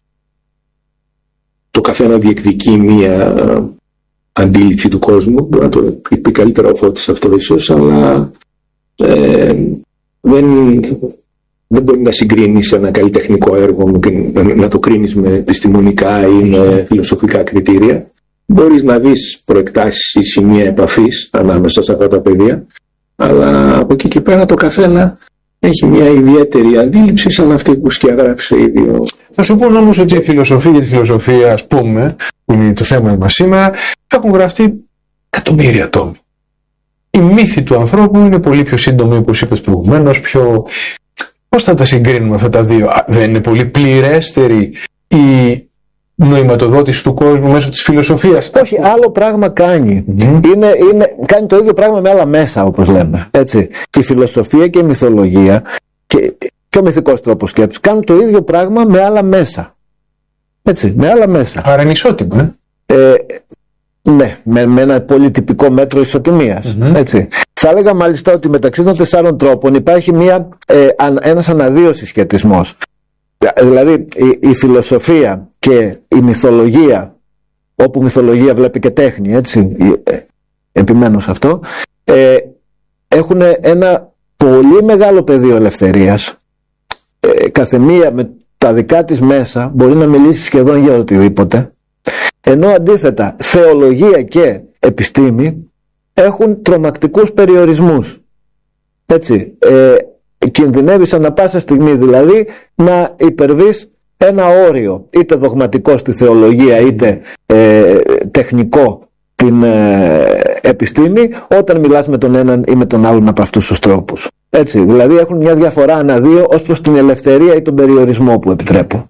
Το καθένα διεκδικεί μία αντίληψη του κόσμου, μπορεί να το πει καλύτερα ο Φώτης αυτό ίσως, αλλά ε, δεν, δεν μπορεί να συγκρίνεις ένα καλλιτεχνικό έργο και να το κρίνεις με επιστημονικά ή με φιλοσοφικά κριτήρια. Μπορείς να δεις προεκτάσεις ή σημεία επαφής ανάμεσα σε αυτά τα πεδία, αλλά από εκεί και πέρα το καθένα έχει μια ιδιαίτερη αντίληψη σαν αυτή που σκιαγράφησε ήδη. Θα σου πω όμως ότι η φιλοσοφία και τη φιλοσοφία, ας πούμε, που είναι το θέμα μας σήμερα, έχουν γραφτεί εκατομμύρια τόμοι. Η μύθη του ανθρώπου είναι πολύ πιο σύντομη, όπως είπες προηγουμένως, πιο... Πώς θα τα συγκρίνουμε αυτά τα δύο? Δεν είναι πολύ πληρέστερη η νοηματοδότηση του κόσμου μέσω της φιλοσοφίας? Όχι, άλλο πράγμα κάνει. Mm. Είναι, είναι, κάνει το ίδιο πράγμα με άλλα μέσα, όπως λέμε. Έτσι. Η φιλοσοφία και η μυθολογία και, και ο μυθικός τρόπος σκέψης κάνουν το ίδιο πράγμα με άλλα μέσα. Έτσι, με άλλα μέσα. Άρα είναι ισότιμο, ε? ε ναι, με, με ένα πολύ τυπικό μέτρο ισοτιμίας. Mm-hmm. Έτσι. Θα έλεγα μάλιστα ότι μεταξύ των τεσσάρων τρόπων υπάρχει μια, ε, ένας αναδύος σχετισμός. Δηλαδή η, η φιλοσοφία και η μυθολογία, όπου μυθολογία βλέπει και τέχνη, έτσι, ε, επιμένω σε αυτό, ε, έχουν ένα πολύ μεγάλο πεδίο ελευθερίας. Ε, καθεμία με τα δικά της μέσα μπορεί να μιλήσει σχεδόν για οτιδήποτε, ενώ αντίθετα θεολογία και επιστήμη έχουν τρομακτικούς περιορισμούς. Έτσι, ε, κινδυνεύεις ανά πάσα στιγμή δηλαδή να υπερβείς ένα όριο, είτε δογματικό στη θεολογία είτε ε, τεχνικό την ε, επιστήμη, όταν μιλάς με τον έναν ή με τον άλλον από αυτούς τους τρόπους. Έτσι, δηλαδή έχουν μια διαφορά ανά δύο ως προς την ελευθερία ή τον περιορισμό που επιτρέπουν.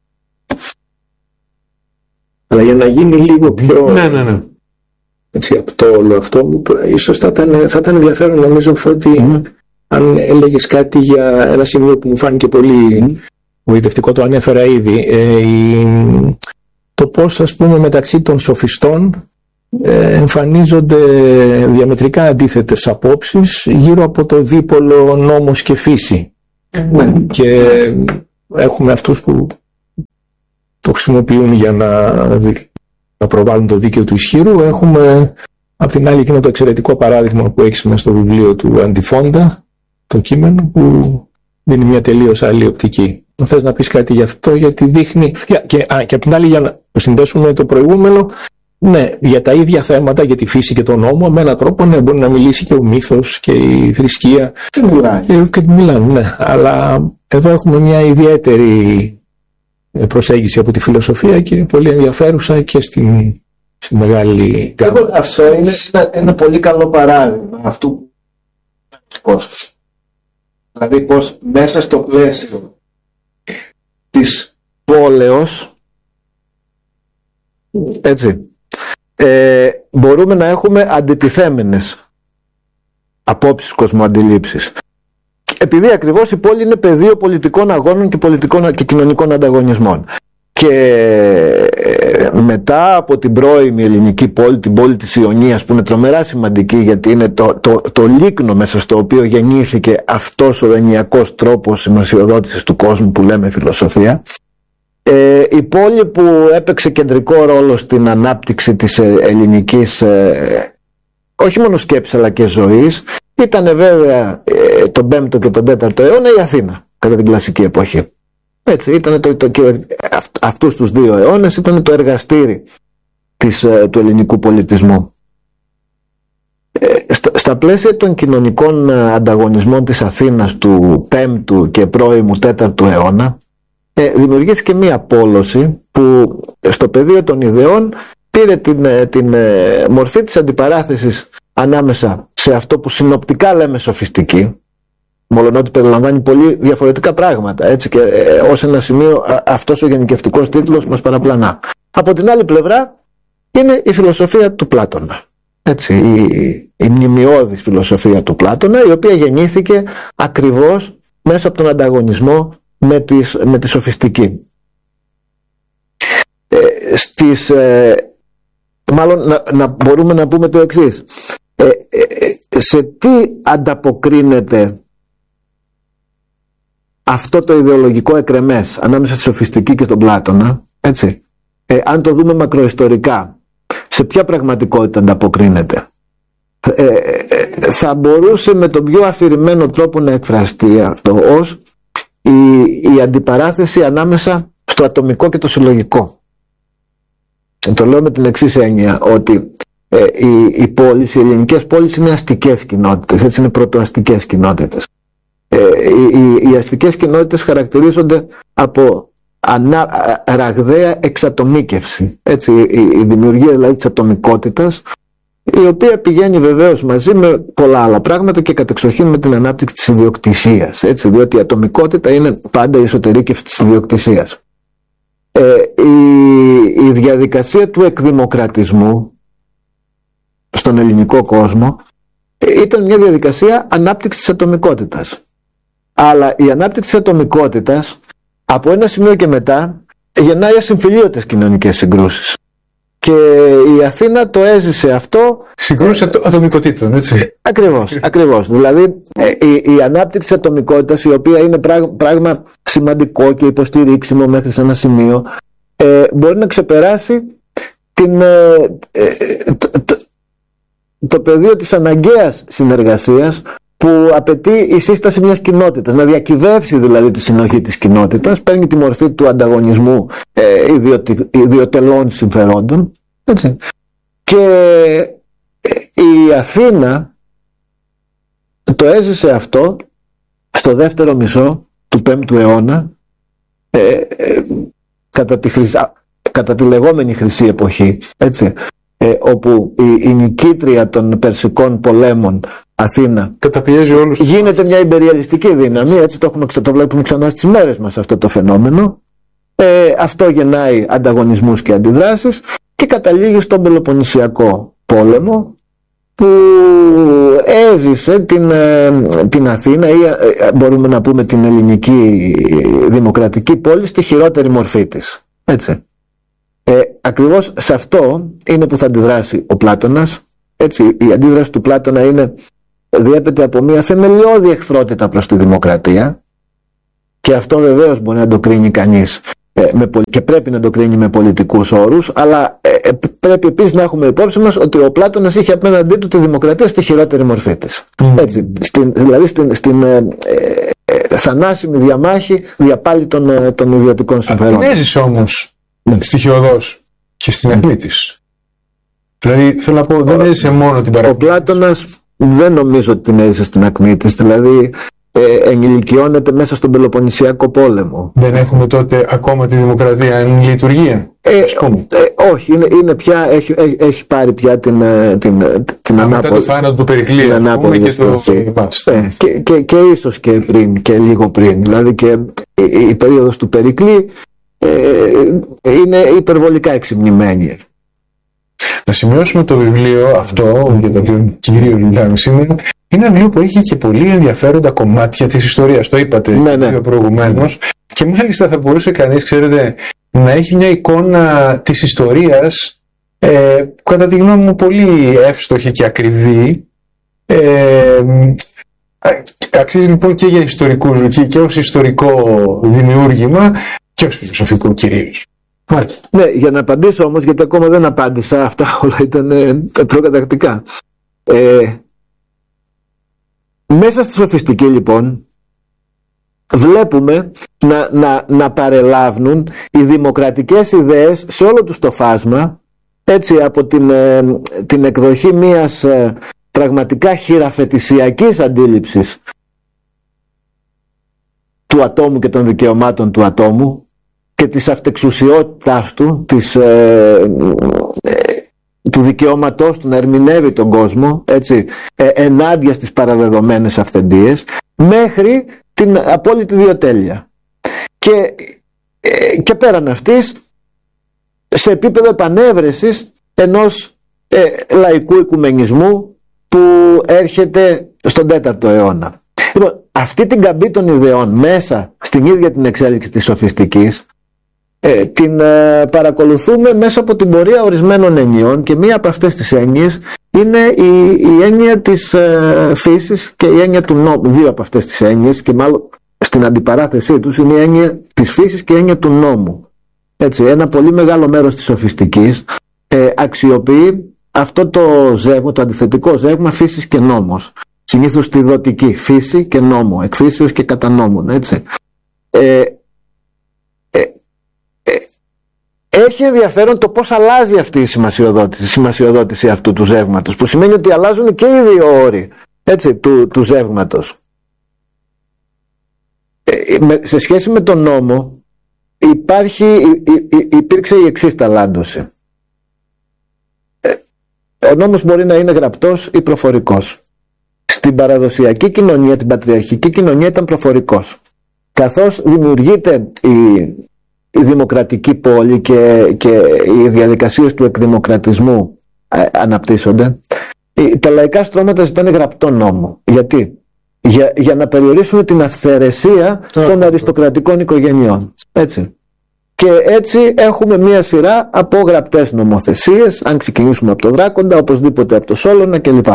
Αλλά για να γίνει λίγο πιο ναι, ναι, ναι. Έτσι, από το όλο αυτό, ίσως θα ήταν, θα ήταν ενδιαφέρον νομίζω ότι mm. αν έλεγες κάτι για ένα σημείο που μου φάνηκε πολύ mm. βοητευτικό, το ανέφερα ήδη, ε, η, το πώς ας πούμε μεταξύ των σοφιστών ε, εμφανίζονται διαμετρικά αντίθετες απόψεις γύρω από το δίπολο νόμος και φύση. Mm. Και έχουμε αυτούς που το χρησιμοποιούν για να, να προβάλλουν το δίκαιο του ισχύρου. Έχουμε απ' την άλλη εκείνο το εξαιρετικό παράδειγμα που έχεις μες στο βιβλίο του Αντιφόντα, το κείμενο, που δίνει μια τελείως άλλη οπτική. Θες να πεις κάτι γι' αυτό, γιατί δείχνει. Και, α, και απ' την άλλη, για να το συνδέσουμε με το προηγούμενο, ναι, για τα ίδια θέματα, για τη φύση και τον νόμο, με έναν τρόπο ναι, μπορεί να μιλήσει και ο μύθος και η θρησκεία. Και μιλάει. Και, και μιλάνε, ναι. Αλλά εδώ έχουμε μια ιδιαίτερη προσέγγιση από τη φιλοσοφία και πολύ ενδιαφέρουσα και στην, στη μεγάλη γάμα. Αυτό είναι ένα, ένα πολύ καλό παράδειγμα αυτού που δηλαδή πως μέσα στο πλαίσιο της πόλεως, έτσι, ε, μπορούμε να έχουμε αντιτιθέμενες απόψεις, κοσμοαντιλήψεις. Επειδή ακριβώς η πόλη είναι πεδίο πολιτικών αγώνων και, πολιτικών και κοινωνικών ανταγωνισμών. Και ε, μετά από την πρώιμη ελληνική πόλη, την πόλη της Ιωνίας, που είναι τρομερά σημαντική γιατί είναι το, το, το λίκνο μέσα στο οποίο γεννήθηκε αυτός ο ενιακός τρόπος σημασιοδότησης του κόσμου που λέμε φιλοσοφία, ε, η πόλη που έπαιξε κεντρικό ρόλο στην ανάπτυξη της ελληνικής ε, όχι μόνο σκέψης αλλά και ζωής, ήταν βέβαια ε, τον πέμπτο και τον τέταρτο αιώνα η Αθήνα κατά την κλασική εποχή. Έτσι, ήταν το, το, το, αυ, αυτούς τους δύο αιώνες ήταν το εργαστήρι της, ε, του ελληνικού πολιτισμού. Ε, στα, στα πλαίσια των κοινωνικών ανταγωνισμών της Αθήνας του πέμπτου και πρώιμου τέταρτου αιώνα ε, δημιουργήθηκε μία πόλωση που στο πεδίο των ιδεών πήρε την, την ε, μορφή της αντιπαράθεσης ανάμεσα σε αυτό που συνοπτικά λέμε σοφιστική, μολονότι περιλαμβάνει πολύ διαφορετικά πράγματα, έτσι, και ε, ως ένα σημείο α, αυτός ο γενικευτικός τίτλος μας παραπλανά. Από την άλλη πλευρά είναι η φιλοσοφία του Πλάτωνα, έτσι, η, η μνημειώδης φιλοσοφία του Πλάτωνα, η οποία γεννήθηκε ακριβώς μέσα από τον ανταγωνισμό με, τις, με τη σοφιστική. Ε, στις, ε, μάλλον να, να μπορούμε να πούμε το εξής. Ε, ε, σε τι ανταποκρίνεται αυτό το ιδεολογικό εκρεμές ανάμεσα στη σοφιστική και στον Πλάτωνα, έτσι, ε, αν το δούμε μακροϊστορικά, σε ποια πραγματικότητα ανταποκρίνεται? Ε, ε, θα μπορούσε με τον πιο αφηρημένο τρόπο να εκφραστεί αυτό ως η, η αντιπαράθεση ανάμεσα στο ατομικό και το συλλογικό. Ε, το λέω με την εξής έννοια, ότι ε, οι, οι πόλεις, οι ελληνικές πόλεις είναι αστικές κοινότητες, έτσι, είναι πρωτοαστικές κοινότητες. Ε, οι, οι, οι αστικές κοινότητες χαρακτηρίζονται από ανά, ραγδαία εξατομίκευση, έτσι, η, η δημιουργία δηλαδή της ατομικότητας, η οποία πηγαίνει βεβαίως μαζί με πολλά άλλα πράγματα και κατεξοχήν με την ανάπτυξη της ιδιοκτησίας, έτσι, διότι η ατομικότητα είναι πάντα η εσωτερήκευση της ιδιοκτησίας. Ε, η, η διαδικασία του εκδημοκρατισμού στον ελληνικό κόσμο ήταν μια διαδικασία ανάπτυξης της ατομικότητας. Αλλά η ανάπτυξη της ατομικότητας από ένα σημείο και μετά γεννάει ασυμφιλίωτες κοινωνικές συγκρούσεις. Και η Αθήνα το έζησε αυτό. Συγκρούσεις ε, ατομικοτήτων, έτσι. Ακριβώς, ακριβώς. Δηλαδή ε, η, η ανάπτυξη της ατομικότητας, η οποία είναι πράγμα, πράγμα σημαντικό και υποστηρίξιμο μέχρι σε ένα σημείο, ε, μπορεί να ξεπεράσει την, ε, ε, το, το, το πεδίο της αναγκαίας συνεργασίας που απαιτεί η σύσταση μιας κοινότητας, να διακυβεύσει δηλαδή τη συνοχή της κοινότητας, παίρνει τη μορφή του ανταγωνισμού ε, ιδιωτι, ιδιωτελών συμφερόντων, έτσι. Και ε, η Αθήνα το έζησε αυτό στο δεύτερο μισό του πέμπτου αιώνα, ε, ε, κατά, τη χρυσά, κατά τη λεγόμενη χρυσή εποχή, έτσι, ε, όπου η, η νικήτρια των περσικών πολέμων Αθήνα καταπιέζει όλους τους... γίνεται μια ιμπεριαλιστική δύναμη, έτσι, το, έχουμε, το βλέπουμε ξανά στις μέρες μας αυτό το φαινόμενο. Ε, αυτό γεννάει ανταγωνισμούς και αντιδράσεις και καταλήγει στον Πελοποννησιακό πόλεμο, που έζησε την, την Αθήνα, ή μπορούμε να πούμε την ελληνική δημοκρατική πόλη, στη χειρότερη μορφή της, έτσι. Ε, ακριβώς σε αυτό είναι που θα αντιδράσει ο Πλάτωνας, έτσι. Η αντίδραση του Πλάτωνα είναι, διέπεται από μια θεμελιώδη εχθρότητα προς τη δημοκρατία, Και αυτό βεβαίως μπορεί να το κρίνει κανείς ε, με, και πρέπει να το κρίνει με πολιτικούς όρους, αλλά ε, πρέπει επίσης να έχουμε υπόψη μας ότι ο Πλάτωνας είχε απέναντί του τη δημοκρατία στη χειρότερη μορφή της. Mm. Έτσι, στην, δηλαδή στην, στην ε, ε, θανάσιμη διαμάχη διαπάλη των, ε, των ιδιωτικών συμφερόντων. Την έζησε όμως mm. στοιχειωδώς και στην ακμή της. Δηλαδή θέλω να πω, δεν έζησε μόνο την παρακολούθηση. Ο Πλάτωνας δεν νομίζω ότι την έζησε στην ακμή της, δηλαδή ε, ενηλικιώνεται μέσα στον Πελοποννησιακό πόλεμο. Δεν έχουμε τότε ακόμα τη δημοκρατία εν λειτουργία. Ε, ε, όχι, είναι, είναι πια, έχει, έχει, έχει πάρει πια την, την, την ανάποδη. Μετά το θάνατο του Περικλή και, το... ε, και, και, και ίσως και πριν και λίγο πριν. Δηλαδή και η, η περίοδος του Περικλή ε, είναι υπερβολικά εξυμνημένη. Να σημειώσουμε το βιβλίο αυτό για το οποίο κυρίως μιλάμε σήμερα. Είναι ένα βιβλίο που έχει και πολύ ενδιαφέροντα κομμάτια της ιστορίας. Το είπατε ναι, ναι. προηγουμένως. Και μάλιστα θα μπορούσε κανείς, ξέρετε, να έχει μια εικόνα της ιστορίας ε, κατά τη γνώμη μου πολύ εύστοχη και ακριβή. Ε, αξίζει λοιπόν και για ιστορικού και, και ως ιστορικό δημιούργημα και ως φιλοσοφικό κυρίως. Μάλιστα. Ναι, για να απαντήσω όμως, γιατί ακόμα δεν απάντησα, αυτά όλα ήταν ε, προκαταρκτικά. Ε, μέσα στη σοφιστική λοιπόν βλέπουμε να, να, να παρελάβουν οι δημοκρατικές ιδέες σε όλο τους το φάσμα, έτσι από την, ε, την εκδοχή μιας ε, πραγματικά χειραφετησιακής αντίληψης του ατόμου και των δικαιωμάτων του ατόμου και της αυτεξουσιότητάς του, της, ε, ε, του δικαιώματός του να ερμηνεύει τον κόσμο, έτσι, ε, ενάντια στις παραδεδομένες αυθεντίες, μέχρι την απόλυτη ιδιοτέλεια. Και, ε, και πέραν αυτής, σε επίπεδο επανέβρεσης ενός ε, λαϊκού οικουμενισμού που έρχεται στον τέταρτο αιώνα. Λοιπόν, αυτή την καμπή των ιδεών μέσα στην ίδια την εξέλιξη της σοφιστικής ε, την ε, παρακολουθούμε μέσα από την πορεία ορισμένων ενιών, και μία από αυτές τις έννοιες είναι η, η έννοια της ε, φύσης και η έννοια του νόμου. Δύο από αυτές τις έννοιες, και μάλλον στην αντιπαράθεσή τους, είναι η έννοια της φύσης και η έννοια του νόμου. Έτσι, ένα πολύ μεγάλο μέρος της σοφιστικής ε, αξιοποιεί αυτό το ζεύγμα, το αντιθετικό ζεύγμα φύσης και νόμος. Συνήθως τη δοτική, φύση και νόμο, εκφύσεως και κατά νόμων, έτσι. Ε, ε, ε, έχει ενδιαφέρον το πώς αλλάζει αυτή η σημασιοδότηση, η σημασιοδότηση αυτού του ζεύγματος, που σημαίνει ότι αλλάζουν και οι δύο όροι, έτσι, του, του ζεύγματος. Ε, με, σε σχέση με τον νόμο υπάρχει, υ, υ, υπήρξε η εξής ταλάντωση. Ε, ο νόμος μπορεί να είναι γραπτός ή προφορικός. Στην παραδοσιακή κοινωνία, την πατριαρχική κοινωνία, ήταν προφορικός. Καθώς δημιουργείται η, η δημοκρατική πόλη και, και οι διαδικασίες του εκδημοκρατισμού ε, αναπτύσσονται, οι, τα λαϊκά στρώματα ζητάνε γραπτό νόμο. Γιατί? Για, για να περιορίσουν την αυθαιρεσία των αριστοκρατικών οικογενειών. Έτσι. Και έτσι έχουμε μία σειρά από γραπτές νομοθεσίες, αν ξεκινήσουμε από το Δράκοντα, οπωσδήποτε από το Σόλωνα κλπ.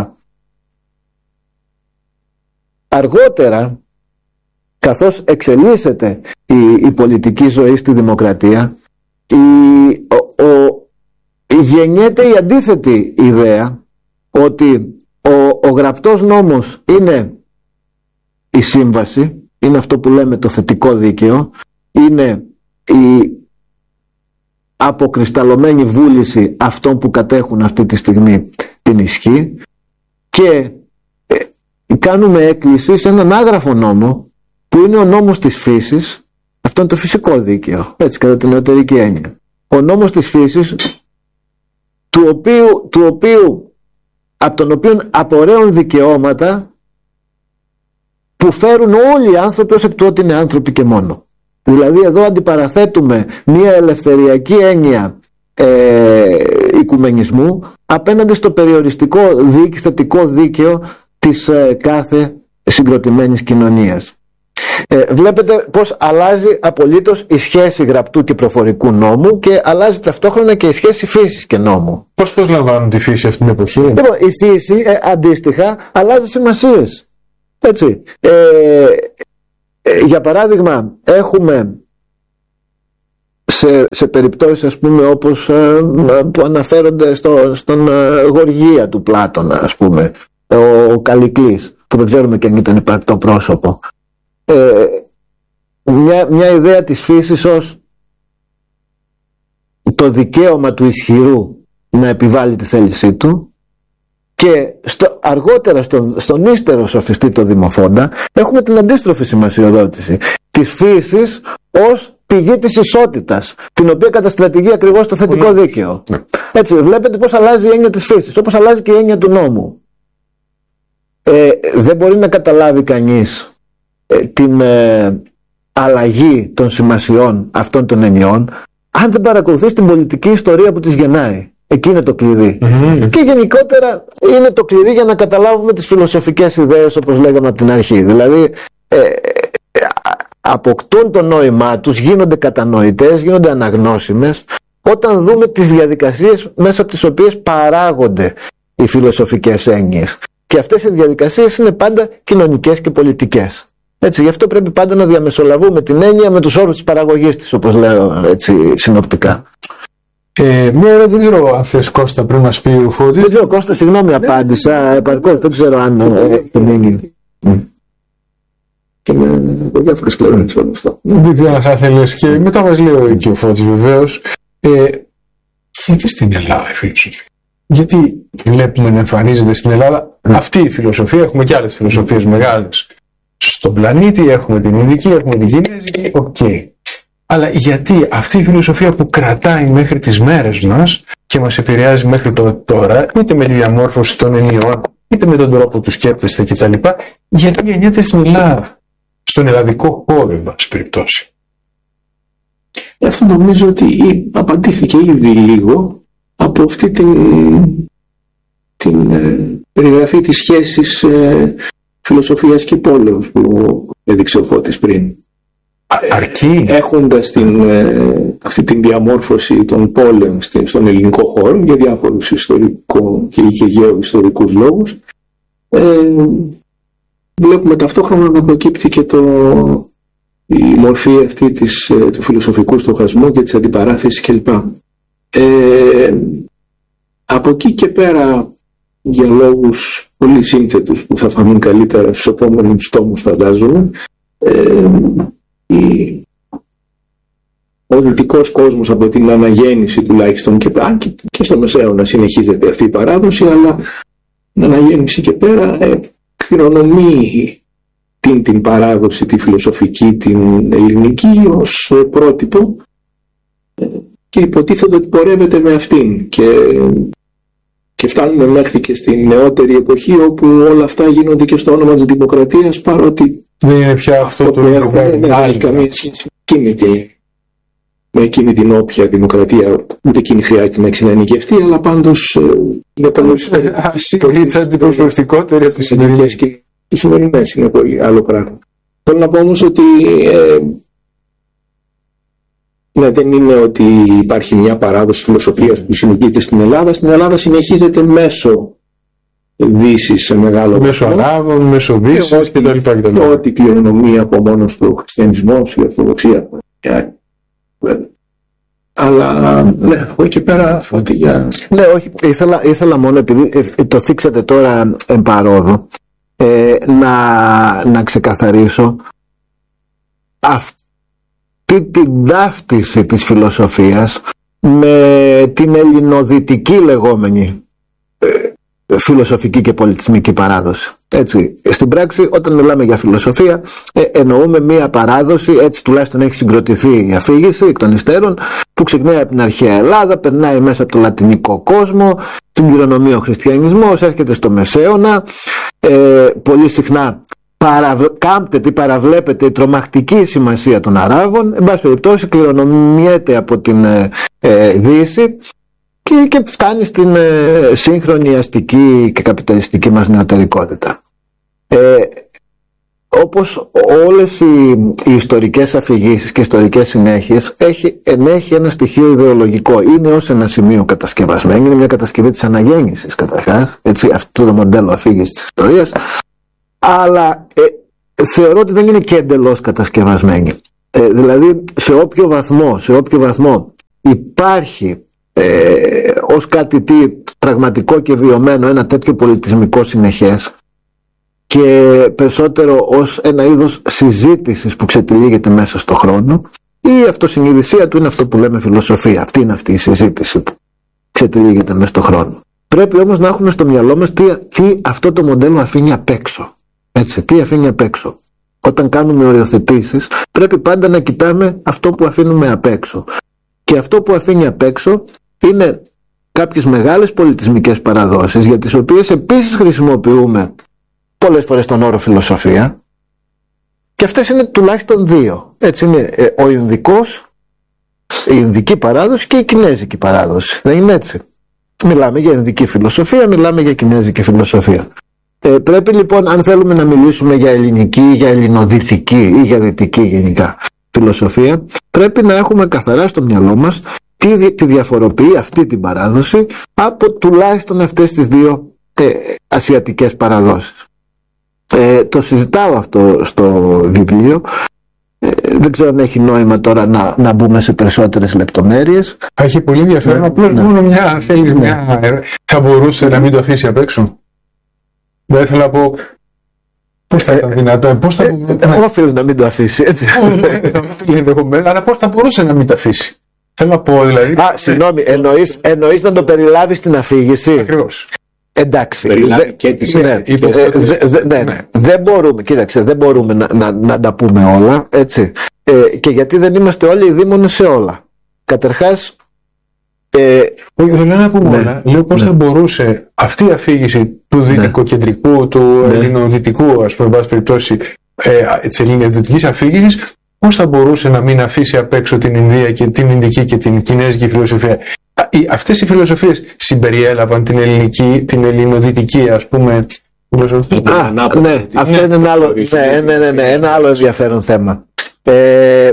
Αργότερα, καθώς εξελίσσεται η, η πολιτική ζωή στη δημοκρατία, η, ο, ο, γεννιέται η αντίθετη ιδέα ότι ο, ο γραπτός νόμος είναι η σύμβαση, είναι αυτό που λέμε το θετικό δίκαιο, είναι η αποκρισταλωμένη βούληση αυτών που κατέχουν αυτή τη στιγμή την ισχύ, και κάνουμε έκκληση σε έναν άγραφο νόμο που είναι ο νόμος της φύσης. Αυτό είναι το φυσικό δίκαιο, έτσι, κατά την νεωτερική έννοια. Ο νόμος της φύσης, του οποίου, του οποίου, από τον οποίο απορρέουν δικαιώματα που φέρουν όλοι οι άνθρωποι ως εκ του ότι είναι άνθρωποι και μόνο. Δηλαδή εδώ αντιπαραθέτουμε μια ελευθεριακή έννοια ε, οικουμενισμού απέναντι στο περιοριστικό δίκαιο, θετικό δίκαιο της ε, κάθε συγκροτημένης κοινωνίας. Ε, βλέπετε πως αλλάζει απολύτως η σχέση γραπτού και προφορικού νόμου, και αλλάζει ταυτόχρονα και η σχέση φύσης και νόμου. Πώς προσλαμβάνουν τη φύση αυτή την εποχή? Λοιπόν, η φύση ε, αντίστοιχα αλλάζει σημασίες. Έτσι. Ε, ε, για παράδειγμα έχουμε σε, σε περιπτώσεις, ας πούμε, όπως ε, που αναφέρονται στο, στον ε, Γοργία του Πλάτωνα, ας πούμε, ο Καλικλής, που δεν ξέρουμε και αν ήταν υπαρκτό πρόσωπο, ε, μια, μια ιδέα της φύσης ως το δικαίωμα του ισχυρού να επιβάλλει τη θέλησή του, και στο, αργότερα στο, στον ύστερο σοφιστή το Δημοφόντα έχουμε την αντίστροφη σημασιοδότηση της φύσης ως πηγή της ισότητας, την οποία καταστρατηγεί ακριβώς το θετικό δίκαιο. Έτσι, βλέπετε πώς αλλάζει η έννοια της φύσης, όπως αλλάζει και η έννοια του νόμου. Ε, δεν μπορεί να καταλάβει κανείς ε, την ε, αλλαγή των σημασιών αυτών των ενιών αν δεν παρακολουθείς την πολιτική ιστορία που τις γεννάει. Εκεί είναι το κλειδί. Mm-hmm. Και γενικότερα είναι το κλειδί για να καταλάβουμε τις φιλοσοφικές ιδέες, όπως λέγαμε από την αρχή. Δηλαδή ε, ε, αποκτούν το νόημά τους, γίνονται κατανοητές, γίνονται αναγνώσιμες όταν δούμε τις διαδικασίες μέσα από τις οποίες παράγονται οι φιλοσοφικές έννοιες. Και αυτές οι διαδικασίες είναι πάντα κοινωνικές και πολιτικές. Έτσι, γι' αυτό πρέπει πάντα να διαμεσολαβούμε την έννοια με τους όρους της παραγωγής της, όπως λέω έτσι συνοπτικά. Ε, μια ερώτηση, δεν ξέρω αν θες, Κώστα, πριν μας πει ο Φώτης. Δεν ξέρω, Κώστα, συγγνώμη, απάντησα επαρκώς, δεν ξέρω αν έχει μείνει. Και με διάφορες κληρώνες όλο αυτό. Δεν ξέρω αν θα ήθελες, και μετά μας λέει και ο Φώτης βεβαίως. Ε, γιατί στην Ελλάδα η φιλοσοφία? Γιατί βλέπουμε να εμφανίζεται στην Ελλάδα αυτή η φιλοσοφία? Έχουμε και άλλες φιλοσοφίες μεγάλες στον πλανήτη, έχουμε την Ινδική, έχουμε την Κινέζικη, οκ. Okay. Αλλά γιατί αυτή η φιλοσοφία που κρατάει μέχρι τις μέρες μας και μας επηρεάζει μέχρι το τώρα, είτε με τη διαμόρφωση των ενιών, είτε με τον τρόπο του σκέπτεστε κτλ., γιατί γεννιέται στην Ελλάδα, στον ελλαδικό χώρο, εν πάση περιπτώσει? Αυτό νομίζω ότι απαντήθηκε ήδη λίγο από αυτή την, την ε, περιγραφή της σχέσης ε, φιλοσοφίας και πόλεως που έδειξε ο Φώτης πριν. Αρκεί. Έχοντας την, ε, αυτή την διαμόρφωση των πόλεων στον ελληνικό χώρο για διάφορους ιστορικό και, και γεωιστορικούς λόγους, ε, βλέπουμε ταυτόχρονα να προκύπτει και το, η μορφή αυτή της, ε, του φιλοσοφικού στοχασμού και της αντιπαράθεσης κλπ. Ε, από εκεί και πέρα, για λόγους πολύ σύνθετους που θα φανούν καλύτερα στους επόμενους τόμους, φαντάζομαι, ε, η, ο δυτικός κόσμος από την αναγέννηση τουλάχιστον και, και, και στο Μεσαίωνα συνεχίζεται αυτή η παράδοση, αλλά την αναγέννηση και πέρα ε, κληρονομεί την, την παράδοση, τη φιλοσοφική, την ελληνική ως ε, πρότυπο, ε, και υποτίθεται ότι πορεύεται με αυτήν, και, και φτάνουμε μέχρι και στην νεότερη εποχή όπου όλα αυτά γίνονται και στο όνομα της δημοκρατίας, παρότι δεν είναι πια αυτό το ίδιο. Δεν έχει καμία σχέση με εκείνη την όποια δημοκρατία, ούτε εκείνη χρειάζεται να εξηνανικευτεί, αλλά πάντως είναι πολύ συγκρίτητα αντιπροσωπευτικότερη από τις σημερινές. Και οι σημερινές είναι πολύ άλλο πράγμα. Θέλω να πω όμως ότι ε, ναι, δεν είναι ότι υπάρχει μια παράδοση φιλοσοφίας που συνεχίζεται στην Ελλάδα. Στην Ελλάδα συνεχίζεται μέσω Δύσης σε μεγάλο μέσω Αράβων, μέσω Δύσης κτλ. Και ό,τι κληρονομεί από μόνος του ο χριστιανισμός, η Ορθοδοξία. Αλλά ναι, από εκεί πέρα Φώτη για... Ναι, όχι, ήθελα, ήθελα μόνο, επειδή το θίξατε τώρα εμπαρόδο, ε, να, να ξεκαθαρίσω αυτή την ταύτιση της φιλοσοφίας με την ελληνοδυτική λεγόμενη φιλοσοφική και πολιτισμική παράδοση. Έτσι, στην πράξη, όταν μιλάμε για φιλοσοφία, ε, εννοούμε μία παράδοση, έτσι τουλάχιστον έχει συγκροτηθεί η αφήγηση εκ των υστέρων, που ξεκινάει από την αρχαία Ελλάδα, περνάει μέσα από το λατινικό κόσμο, την κληρονομεί ο χριστιανισμός, έρχεται στο Μεσαίωνα, ε, πολύ συχνά παραβ... κάμπτεται ή παραβλέπεται η τρομακτική σημασία των Αράβων, εν πάση περιπτώσει κληρονομιέται από την ε, ε, Δύση, Και, και φτάνει στην ε, σύγχρονη αστική και καπιταλιστική μας νεωτερικότητα. Ε, όπως όλες οι, οι ιστορικές αφηγήσεις και ιστορικές συνέχειες, έχει, ενέχει ένα στοιχείο ιδεολογικό. Είναι ως ένα σημείο κατασκευασμένο, είναι μια κατασκευή της αναγέννησης καταρχάς, έτσι, αυτό το μοντέλο αφήγησης της ιστορίας, αλλά ε, θεωρώ ότι δεν είναι και εντελώς κατασκευασμένη. Ε, δηλαδή σε όποιο βαθμό, σε όποιο βαθμό υπάρχει ε, ως κάτι τι πραγματικό και βιωμένο ένα τέτοιο πολιτισμικό συνεχές και περισσότερο ως ένα είδος συζήτησης που ξετυλίγεται μέσα στο χρόνο, η αυτοσυνειδησία του είναι αυτό που λέμε φιλοσοφία. Αυτή είναι αυτή η συζήτηση που ξετυλίγεται μέσα στο χρόνο. Πρέπει όμως να έχουμε στο μυαλό μας τι, τι αυτό το μοντέλο αφήνει απ' έξω. Έτσι, τι αφήνει απ' έξω. Όταν κάνουμε οριοθετήσεις πρέπει πάντα να κοιτάμε αυτό που αφήνουμε απ' έξω. Και αυτό που αφήνει απ' έξω είναι κάποιες μεγάλες πολιτισμικές παραδόσεις για τις οποίες επίσης χρησιμοποιούμε πολλές φορές τον όρο φιλοσοφία, και αυτές είναι τουλάχιστον δύο. Έτσι είναι ο Ινδικός, η Ινδική παράδοση και η Κινέζικη παράδοση. Δεν είναι έτσι? Μιλάμε για Ινδική φιλοσοφία, μιλάμε για Κινέζικη φιλοσοφία. Ε, πρέπει λοιπόν, αν θέλουμε να μιλήσουμε για ελληνική ή για ελληνοδυτική ή για δυτική γενικά φιλοσοφία, πρέπει να έχουμε καθαρά στο μυαλό μας τι τη διαφοροποιεί αυτή την παράδοση από τουλάχιστον αυτές τις δύο ε, ασιατικές παραδόσεις. Ε, το συζητάω αυτό στο βιβλίο. Ε, δεν ξέρω αν έχει νόημα τώρα να, να μπούμε σε περισσότερες λεπτομέρειες. Έχει πολύ ενδιαφέρον. Απλώς ναι. μόνο μια, θέλει ναι. μια. Θα μπορούσε να μην το αφήσει απ' έξω. Δεν ήθελα να πω. Πώς θα ήταν δυνατό, πώς θα. Όφιλε να μην το αφήσει, έτσι. Αλλά πώς θα μπορούσε να μην το αφήσει. Θέλω να πω δηλαδή. Α, συγγνώμη, εννοείς, εννοείς να το περιλάβει στην αφήγηση. Ακριβώς. Εντάξει. Περιλάβει και τις ναι, και δε, δε, δε, ναι, ναι. Δεν μπορούμε, κοίταξε, δεν μπορούμε να, να, να τα πούμε όλα, έτσι. Ε, και γιατί δεν είμαστε όλοι οι δήμονες σε όλα. Καταρχάς. Ε, Όχι, δεν λέω να πούμε ναι, όλα. Λέω πώς ναι. θα μπορούσε αυτή η αφήγηση του δυτικοκεντρικού, του ναι. ελληνοδυτικού, ας πούμε, εν πάση περιπτώσει, ε, της ελληνοδυτικής αφήγησης, πώς θα μπορούσε να μην αφήσει απ' έξω την Ινδία και την Ινδική και την Κινέζικη φιλοσοφία. Αυτές οι φιλοσοφίες συμπεριέλαβαν την ελληνική, την ελληνοδυτική, ας πούμε, φιλοσοφία. Α, ναι, αυτό είναι ένα άλλο, ναι, ναι, ναι, ναι, ένα άλλο ενδιαφέρον θέμα. Ε,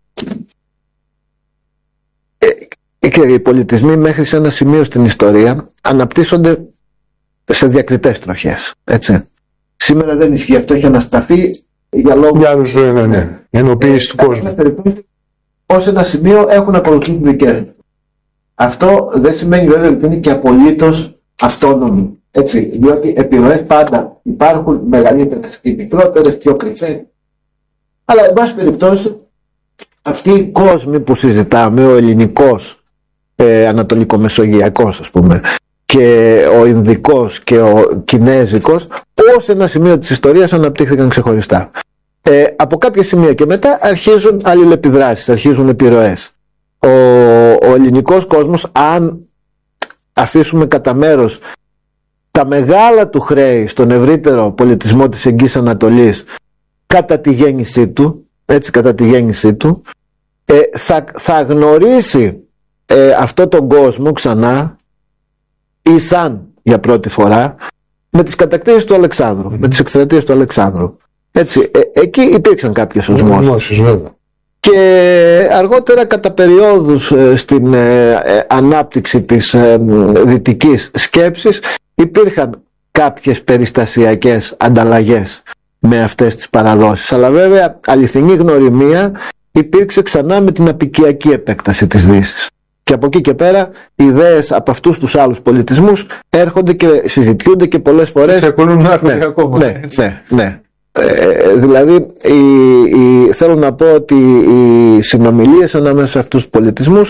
και οι πολιτισμοί μέχρι σε ένα σημείο στην ιστορία αναπτύσσονται σε διακριτές τροχές, έτσι. Σήμερα δεν ισχύει αυτό, έχει ανασταθεί για λόγους για άλλους, ναι, ναι, ενοποίηση του κόσμου. Ως ένα σημείο έχουν ακολουθήσει δικές. Αυτό δεν σημαίνει βέβαια ότι είναι και απολύτως αυτόνομοι. Έτσι, διότι επιρροές πάντα υπάρχουν, μεγαλύτερες ή μικρότερες, πιο κρυφές. Αλλά εν πάση περιπτώσει αυτοί οι κόσμοι που συζητάμε, ο ελληνικός, ε, ανατολικομεσογειακός ας πούμε, και ο Ινδικός και ο Κινέζικος, ως ένα σημείο της ιστορίας αναπτύχθηκαν ξεχωριστά. Ε, από κάποια σημεία και μετά αρχίζουν αλληλεπιδράσεις, αρχίζουν επιρροές. Ο, ο ελληνικός κόσμος, αν αφήσουμε κατά μέρος τα μεγάλα του χρέη στον ευρύτερο πολιτισμό της Εγγύης Ανατολής κατά τη γέννησή του, έτσι κατά τη γέννησή του, ε, θα, θα γνωρίσει ε, αυτό τον κόσμο ξανά ή σαν για πρώτη φορά με τις κατακτήσεις του Αλεξάνδρου, mm-hmm. με τις εκστρατείες του Αλεξάνδρου. Έτσι, ε, εκεί υπήρξαν κάποιες οσμώσεις. βέβαια. Και αργότερα κατά περιόδους ε, στην ε, ε, ανάπτυξη της ε, δυτικής σκέψης υπήρχαν κάποιες περιστασιακές ανταλλαγές με αυτές τις παραδόσεις. Αλλά βέβαια αληθινή γνωριμία υπήρξε ξανά με την απικιακή επέκταση της Δύσης. Και από εκεί και πέρα οι ιδέες από αυτούς τους άλλους πολιτισμούς έρχονται και συζητιούνται και πολλές φορές. Και να έρχονται ναι, ακόμα. Ναι, ναι, ναι. Ε, δηλαδή η, η, θέλω να πω ότι οι συνομιλίες ανάμεσα σε αυτούς τους πολιτισμούς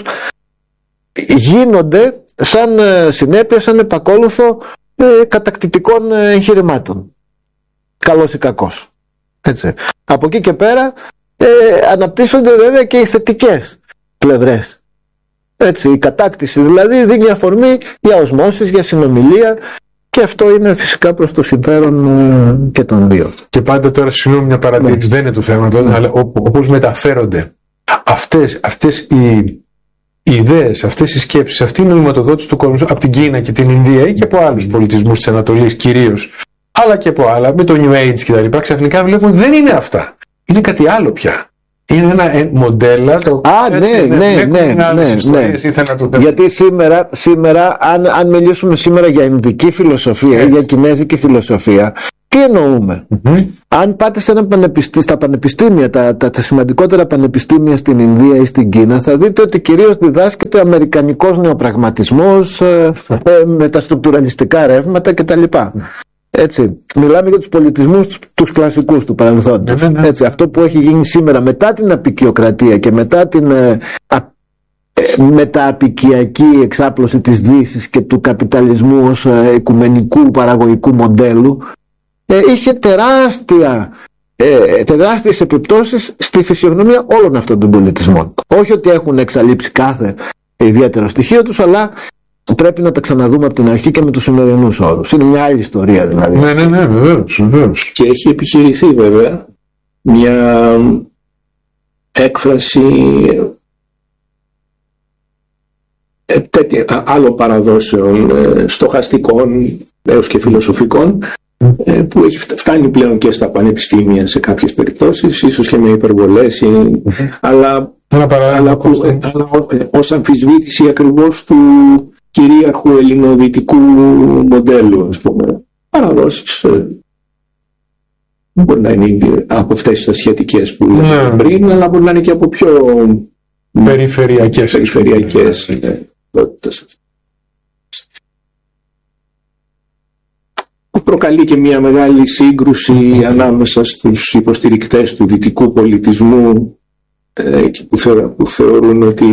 γίνονται σαν συνέπεια, σαν επακόλουθο ε, κατακτητικών εγχειρημάτων, καλός ή κακός, έτσι. Από εκεί και πέρα ε, αναπτύσσονται βέβαια και οι θετικές πλευρές, έτσι. Η κατάκτηση δηλαδή δίνει αφορμή για οσμώσεις, για συνομιλία. Και αυτό είναι φυσικά προς το συμφέρον ε, και των δύο. Και πάντα τώρα, συγγνώμη μια παρατήρηση, ναι. δεν είναι το θέμα τώρα, ναι. αλλά όπως μεταφέρονται αυτές, αυτές οι, οι ιδέες, αυτές οι σκέψεις, αυτή η νοηματοδότηση του κόσμου από την Κίνα και την Ινδία ή και από άλλους πολιτισμούς της Ανατολής κυρίως, αλλά και από άλλα, με το New Age κτλ. Ξαφνικά βλέπουμε ότι δεν είναι αυτά. Είναι κάτι άλλο πια. Είναι ένα μοντέλα το Α, ναι, ναι, ναι, ναι, ναι. Γιατί σήμερα, σήμερα αν, αν μιλήσουμε σήμερα για Ινδική φιλοσοφία ή για Κινέζικη φιλοσοφία, Τι εννοούμε? Mm-hmm. Αν πάτε σε ένα πανεπιστή... στα πανεπιστήμια, τα, τα, τα σημαντικότερα πανεπιστήμια στην Ινδία ή στην Κίνα, θα δείτε ότι κυρίως διδάσκεται αμερικανικός νεοπραγματισμός ε, ε, με τα στρουκτουραλιστικά ρεύματα κτλ. Έτσι. Μιλάμε για τους πολιτισμούς τους, τους κλασικούς του παρελθόντος. Mm-hmm. Έτσι. Αυτό που έχει γίνει σήμερα μετά την αποικιοκρατία και μετά την ε, α, ε, μετααπικιακή εξάπλωση της Δύσης και του καπιταλισμού ως ε, οικουμενικού παραγωγικού μοντέλου, Ε, είχε τεράστια, ε, τεράστιες επιπτώσεις στη φυσιογνωμία όλων αυτών των πολιτισμών. Όχι ότι έχουν εξαλείψει κάθε ιδιαίτερο στοιχείο τους, αλλά πρέπει να τα ξαναδούμε από την αρχή και με τους σημερινούς όρους. Είναι μια άλλη ιστορία δηλαδή. Ναι, ναι, ναι, βεβαίως, βεβαίως. Και έχει επιχειρηθεί βέβαια μια έκφραση ε, τέτοια, άλλο παραδόσεων ε, στοχαστικών έως και φιλοσοφικών, που έχει φτάνει πλέον και στα πανεπιστήμια σε κάποιες περιπτώσεις, ίσως και με υπερβολές, mm-hmm. αλλά, αλλά, που, αλλά ως αμφισβήτηση ακριβώς του κυρίαρχου ελληνοδυτικού μοντέλου, ας πούμε. Παραδόσεις μπορεί να είναι από αυτές τις ασιατικές που λέμε mm. πριν, αλλά μπορεί να είναι και από πιο περιφερειακές, περιφερειακές που προκαλεί και μια μεγάλη σύγκρουση ανάμεσα στους υποστηρικτές του δυτικού πολιτισμού ε, και που, θεω, που θεωρούν ότι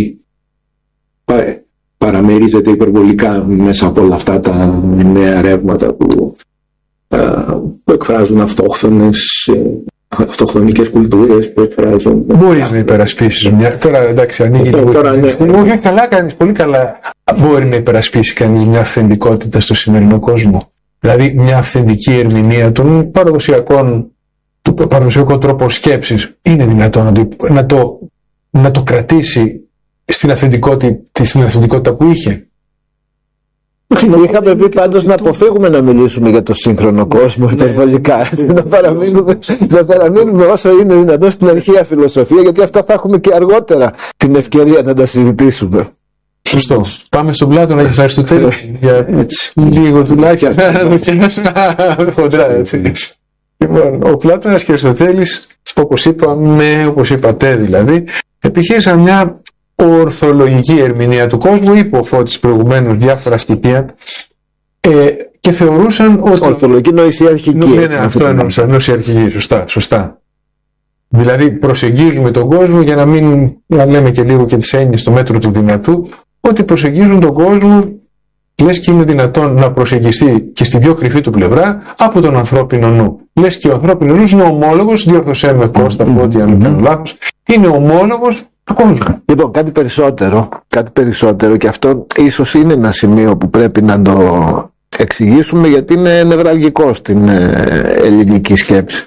πα, παραμερίζεται υπερβολικά μέσα από όλα αυτά τα νέα ρεύματα που, ε, που εκφράζουν αυτόχθονες, ε, αυτοχθονικές κουλτούρες που εκφράζουν. Μπορείς να υπερασπίσεις μια. Τώρα εντάξει, ανοίγει λίγο. Τώρα, ναι. Όχι, καλά κάνεις, πολύ καλά. Μπορεί να υπερασπίσει κανείς μια αυθεντικότητα στο σημερινό κόσμο. Δηλαδή μια αυθεντική ερμηνεία των παραδοσιακών, του παραδοσιακού τρόπου σκέψης. Είναι δυνατόν να το, να το, να το κρατήσει στην αυθεντικότητα, στην αυθεντικότητα που είχε. Είχαμε πει πάντως να αποφύγουμε να μιλήσουμε για το σύγχρονο κόσμο υπερβολικά. να, παραμείνουμε, να παραμείνουμε όσο είναι δυνατόν στην αρχαία φιλοσοφία, γιατί αυτά θα έχουμε και αργότερα την ευκαιρία να τα συζητήσουμε. Σωστό. Πάμε στον Πλάτωνα και στα Αριστοτέλη για λίγο τουλάχιστον να το πιάσουμε χοντρά, έτσι. Λοιπόν, ο Πλάτωνας και ο Αριστοτέλης, όπως είπαμε, όπως είπατε δηλαδή, επιχείρησαν μια ορθολογική ερμηνεία του κόσμου, είπε ο Φώτης προηγουμένως διάφορα στοιχεία, ε, και θεωρούσαν ότι... Ορθολογική νοησιαρχική. Ναι, ναι, αυτό εννοούσα, νοησιαρχική, σωστά, σωστά. Δηλαδή προσεγγίζουμε τον κόσμο, για να μην να λέμε και λίγο και τις έννοιες στο μέτρο του δυνατού, ότι προσεγγίζουν τον κόσμο, λες και είναι δυνατόν να προσεγγιστεί και στην πιο κρυφή του πλευρά από τον ανθρώπινο νου. Λες και ο ανθρώπινος νους είναι ομόλογος, διόρθωσέ με Κώστα, από ό,τι αν κάνω λάθος, είναι ομόλογος του κόσμου. Λοιπόν, κάτι περισσότερο, κάτι περισσότερο, και αυτό ίσως είναι ένα σημείο που πρέπει να το εξηγήσουμε, γιατί είναι νευραλγικό στην ελληνική σκέψη.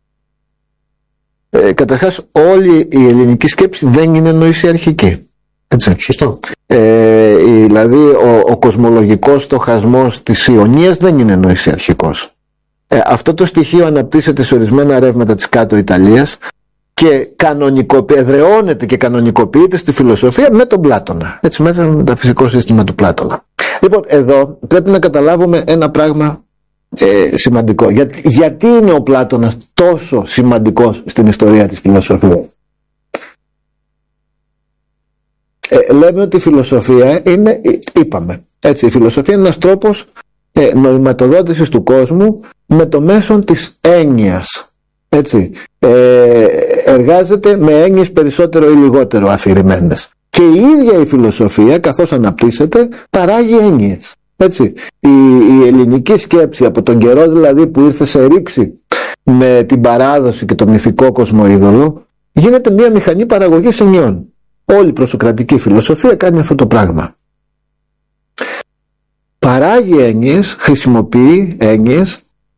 Ε, καταρχάς, όλη η ελληνική σκέψη δεν είναι νοησιαρχική. Έτσι. Σωστό. Ε, δηλαδή, ο, ο κοσμολογικός στοχασμός της Ιωνίας δεν είναι νοησιαρχικός. Ε, αυτό το στοιχείο αναπτύσσεται σε ορισμένα ρεύματα της κάτω Ιταλίας και εδραιώνεται και κανονικοποιείται στη φιλοσοφία με τον Πλάτωνα. Έτσι, με το μεταφυσικό σύστημα του Πλάτωνα. Λοιπόν, εδώ πρέπει να καταλάβουμε ένα πράγμα Ε, σημαντικό. Για, γιατί είναι ο Πλάτωνας τόσο σημαντικός στην ιστορία της φιλοσοφίας? Ε, λέμε ότι η φιλοσοφία είναι, είπαμε, έτσι, η φιλοσοφία είναι ένας τρόπος ε, νοηματοδότησης του κόσμου με το μέσον της έννοιας. Έτσι, ε, εργάζεται με έννοιες περισσότερο ή λιγότερο αφηρημένες. Και η ίδια η φιλοσοφία, καθώς αναπτύσσεται, παράγει έννοιες. Έτσι, η, η ελληνική σκέψη από τον καιρό δηλαδή που ήρθε σε ρήξη με την παράδοση και το μυθικό κοσμοείδωλο, γίνεται μια μηχανή παραγωγής εννοιών. Όλη η προσοκρατική φιλοσοφία κάνει αυτό το πράγμα. Παράγει έννοιες, χρησιμοποιεί έννοιες,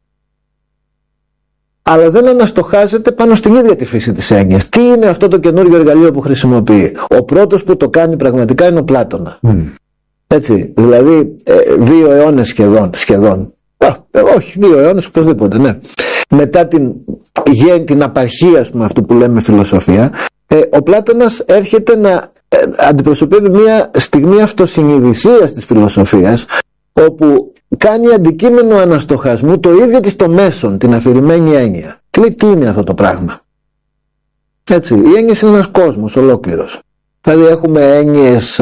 αλλά δεν αναστοχάζεται πάνω στην ίδια τη φύση της έννοιας. Τι είναι αυτό το καινούργιο εργαλείο που χρησιμοποιεί? Ο πρώτος που το κάνει πραγματικά είναι ο Πλάτωνας. Mm. Έτσι, δηλαδή ε, δύο αιώνες σχεδόν, σχεδόν. Α, ε, όχι, δύο αιώνες οπωσδήποτε, ναι. Μετά την, την απαρχή, ας πούμε, αυτού που λέμε φιλοσοφία, ε, ο Πλάτωνας έρχεται να ε, αντιπροσωπεύει μια στιγμή αυτοσυνειδησίας της φιλοσοφίας, όπου κάνει αντικείμενο αναστοχασμού το ίδιο της το μέσον, την αφηρημένη έννοια. Και λέει, τι είναι αυτό το πράγμα? Έτσι, η έννοια είναι ένας κόσμος ολόκληρος. Δηλαδή έχουμε έννοιες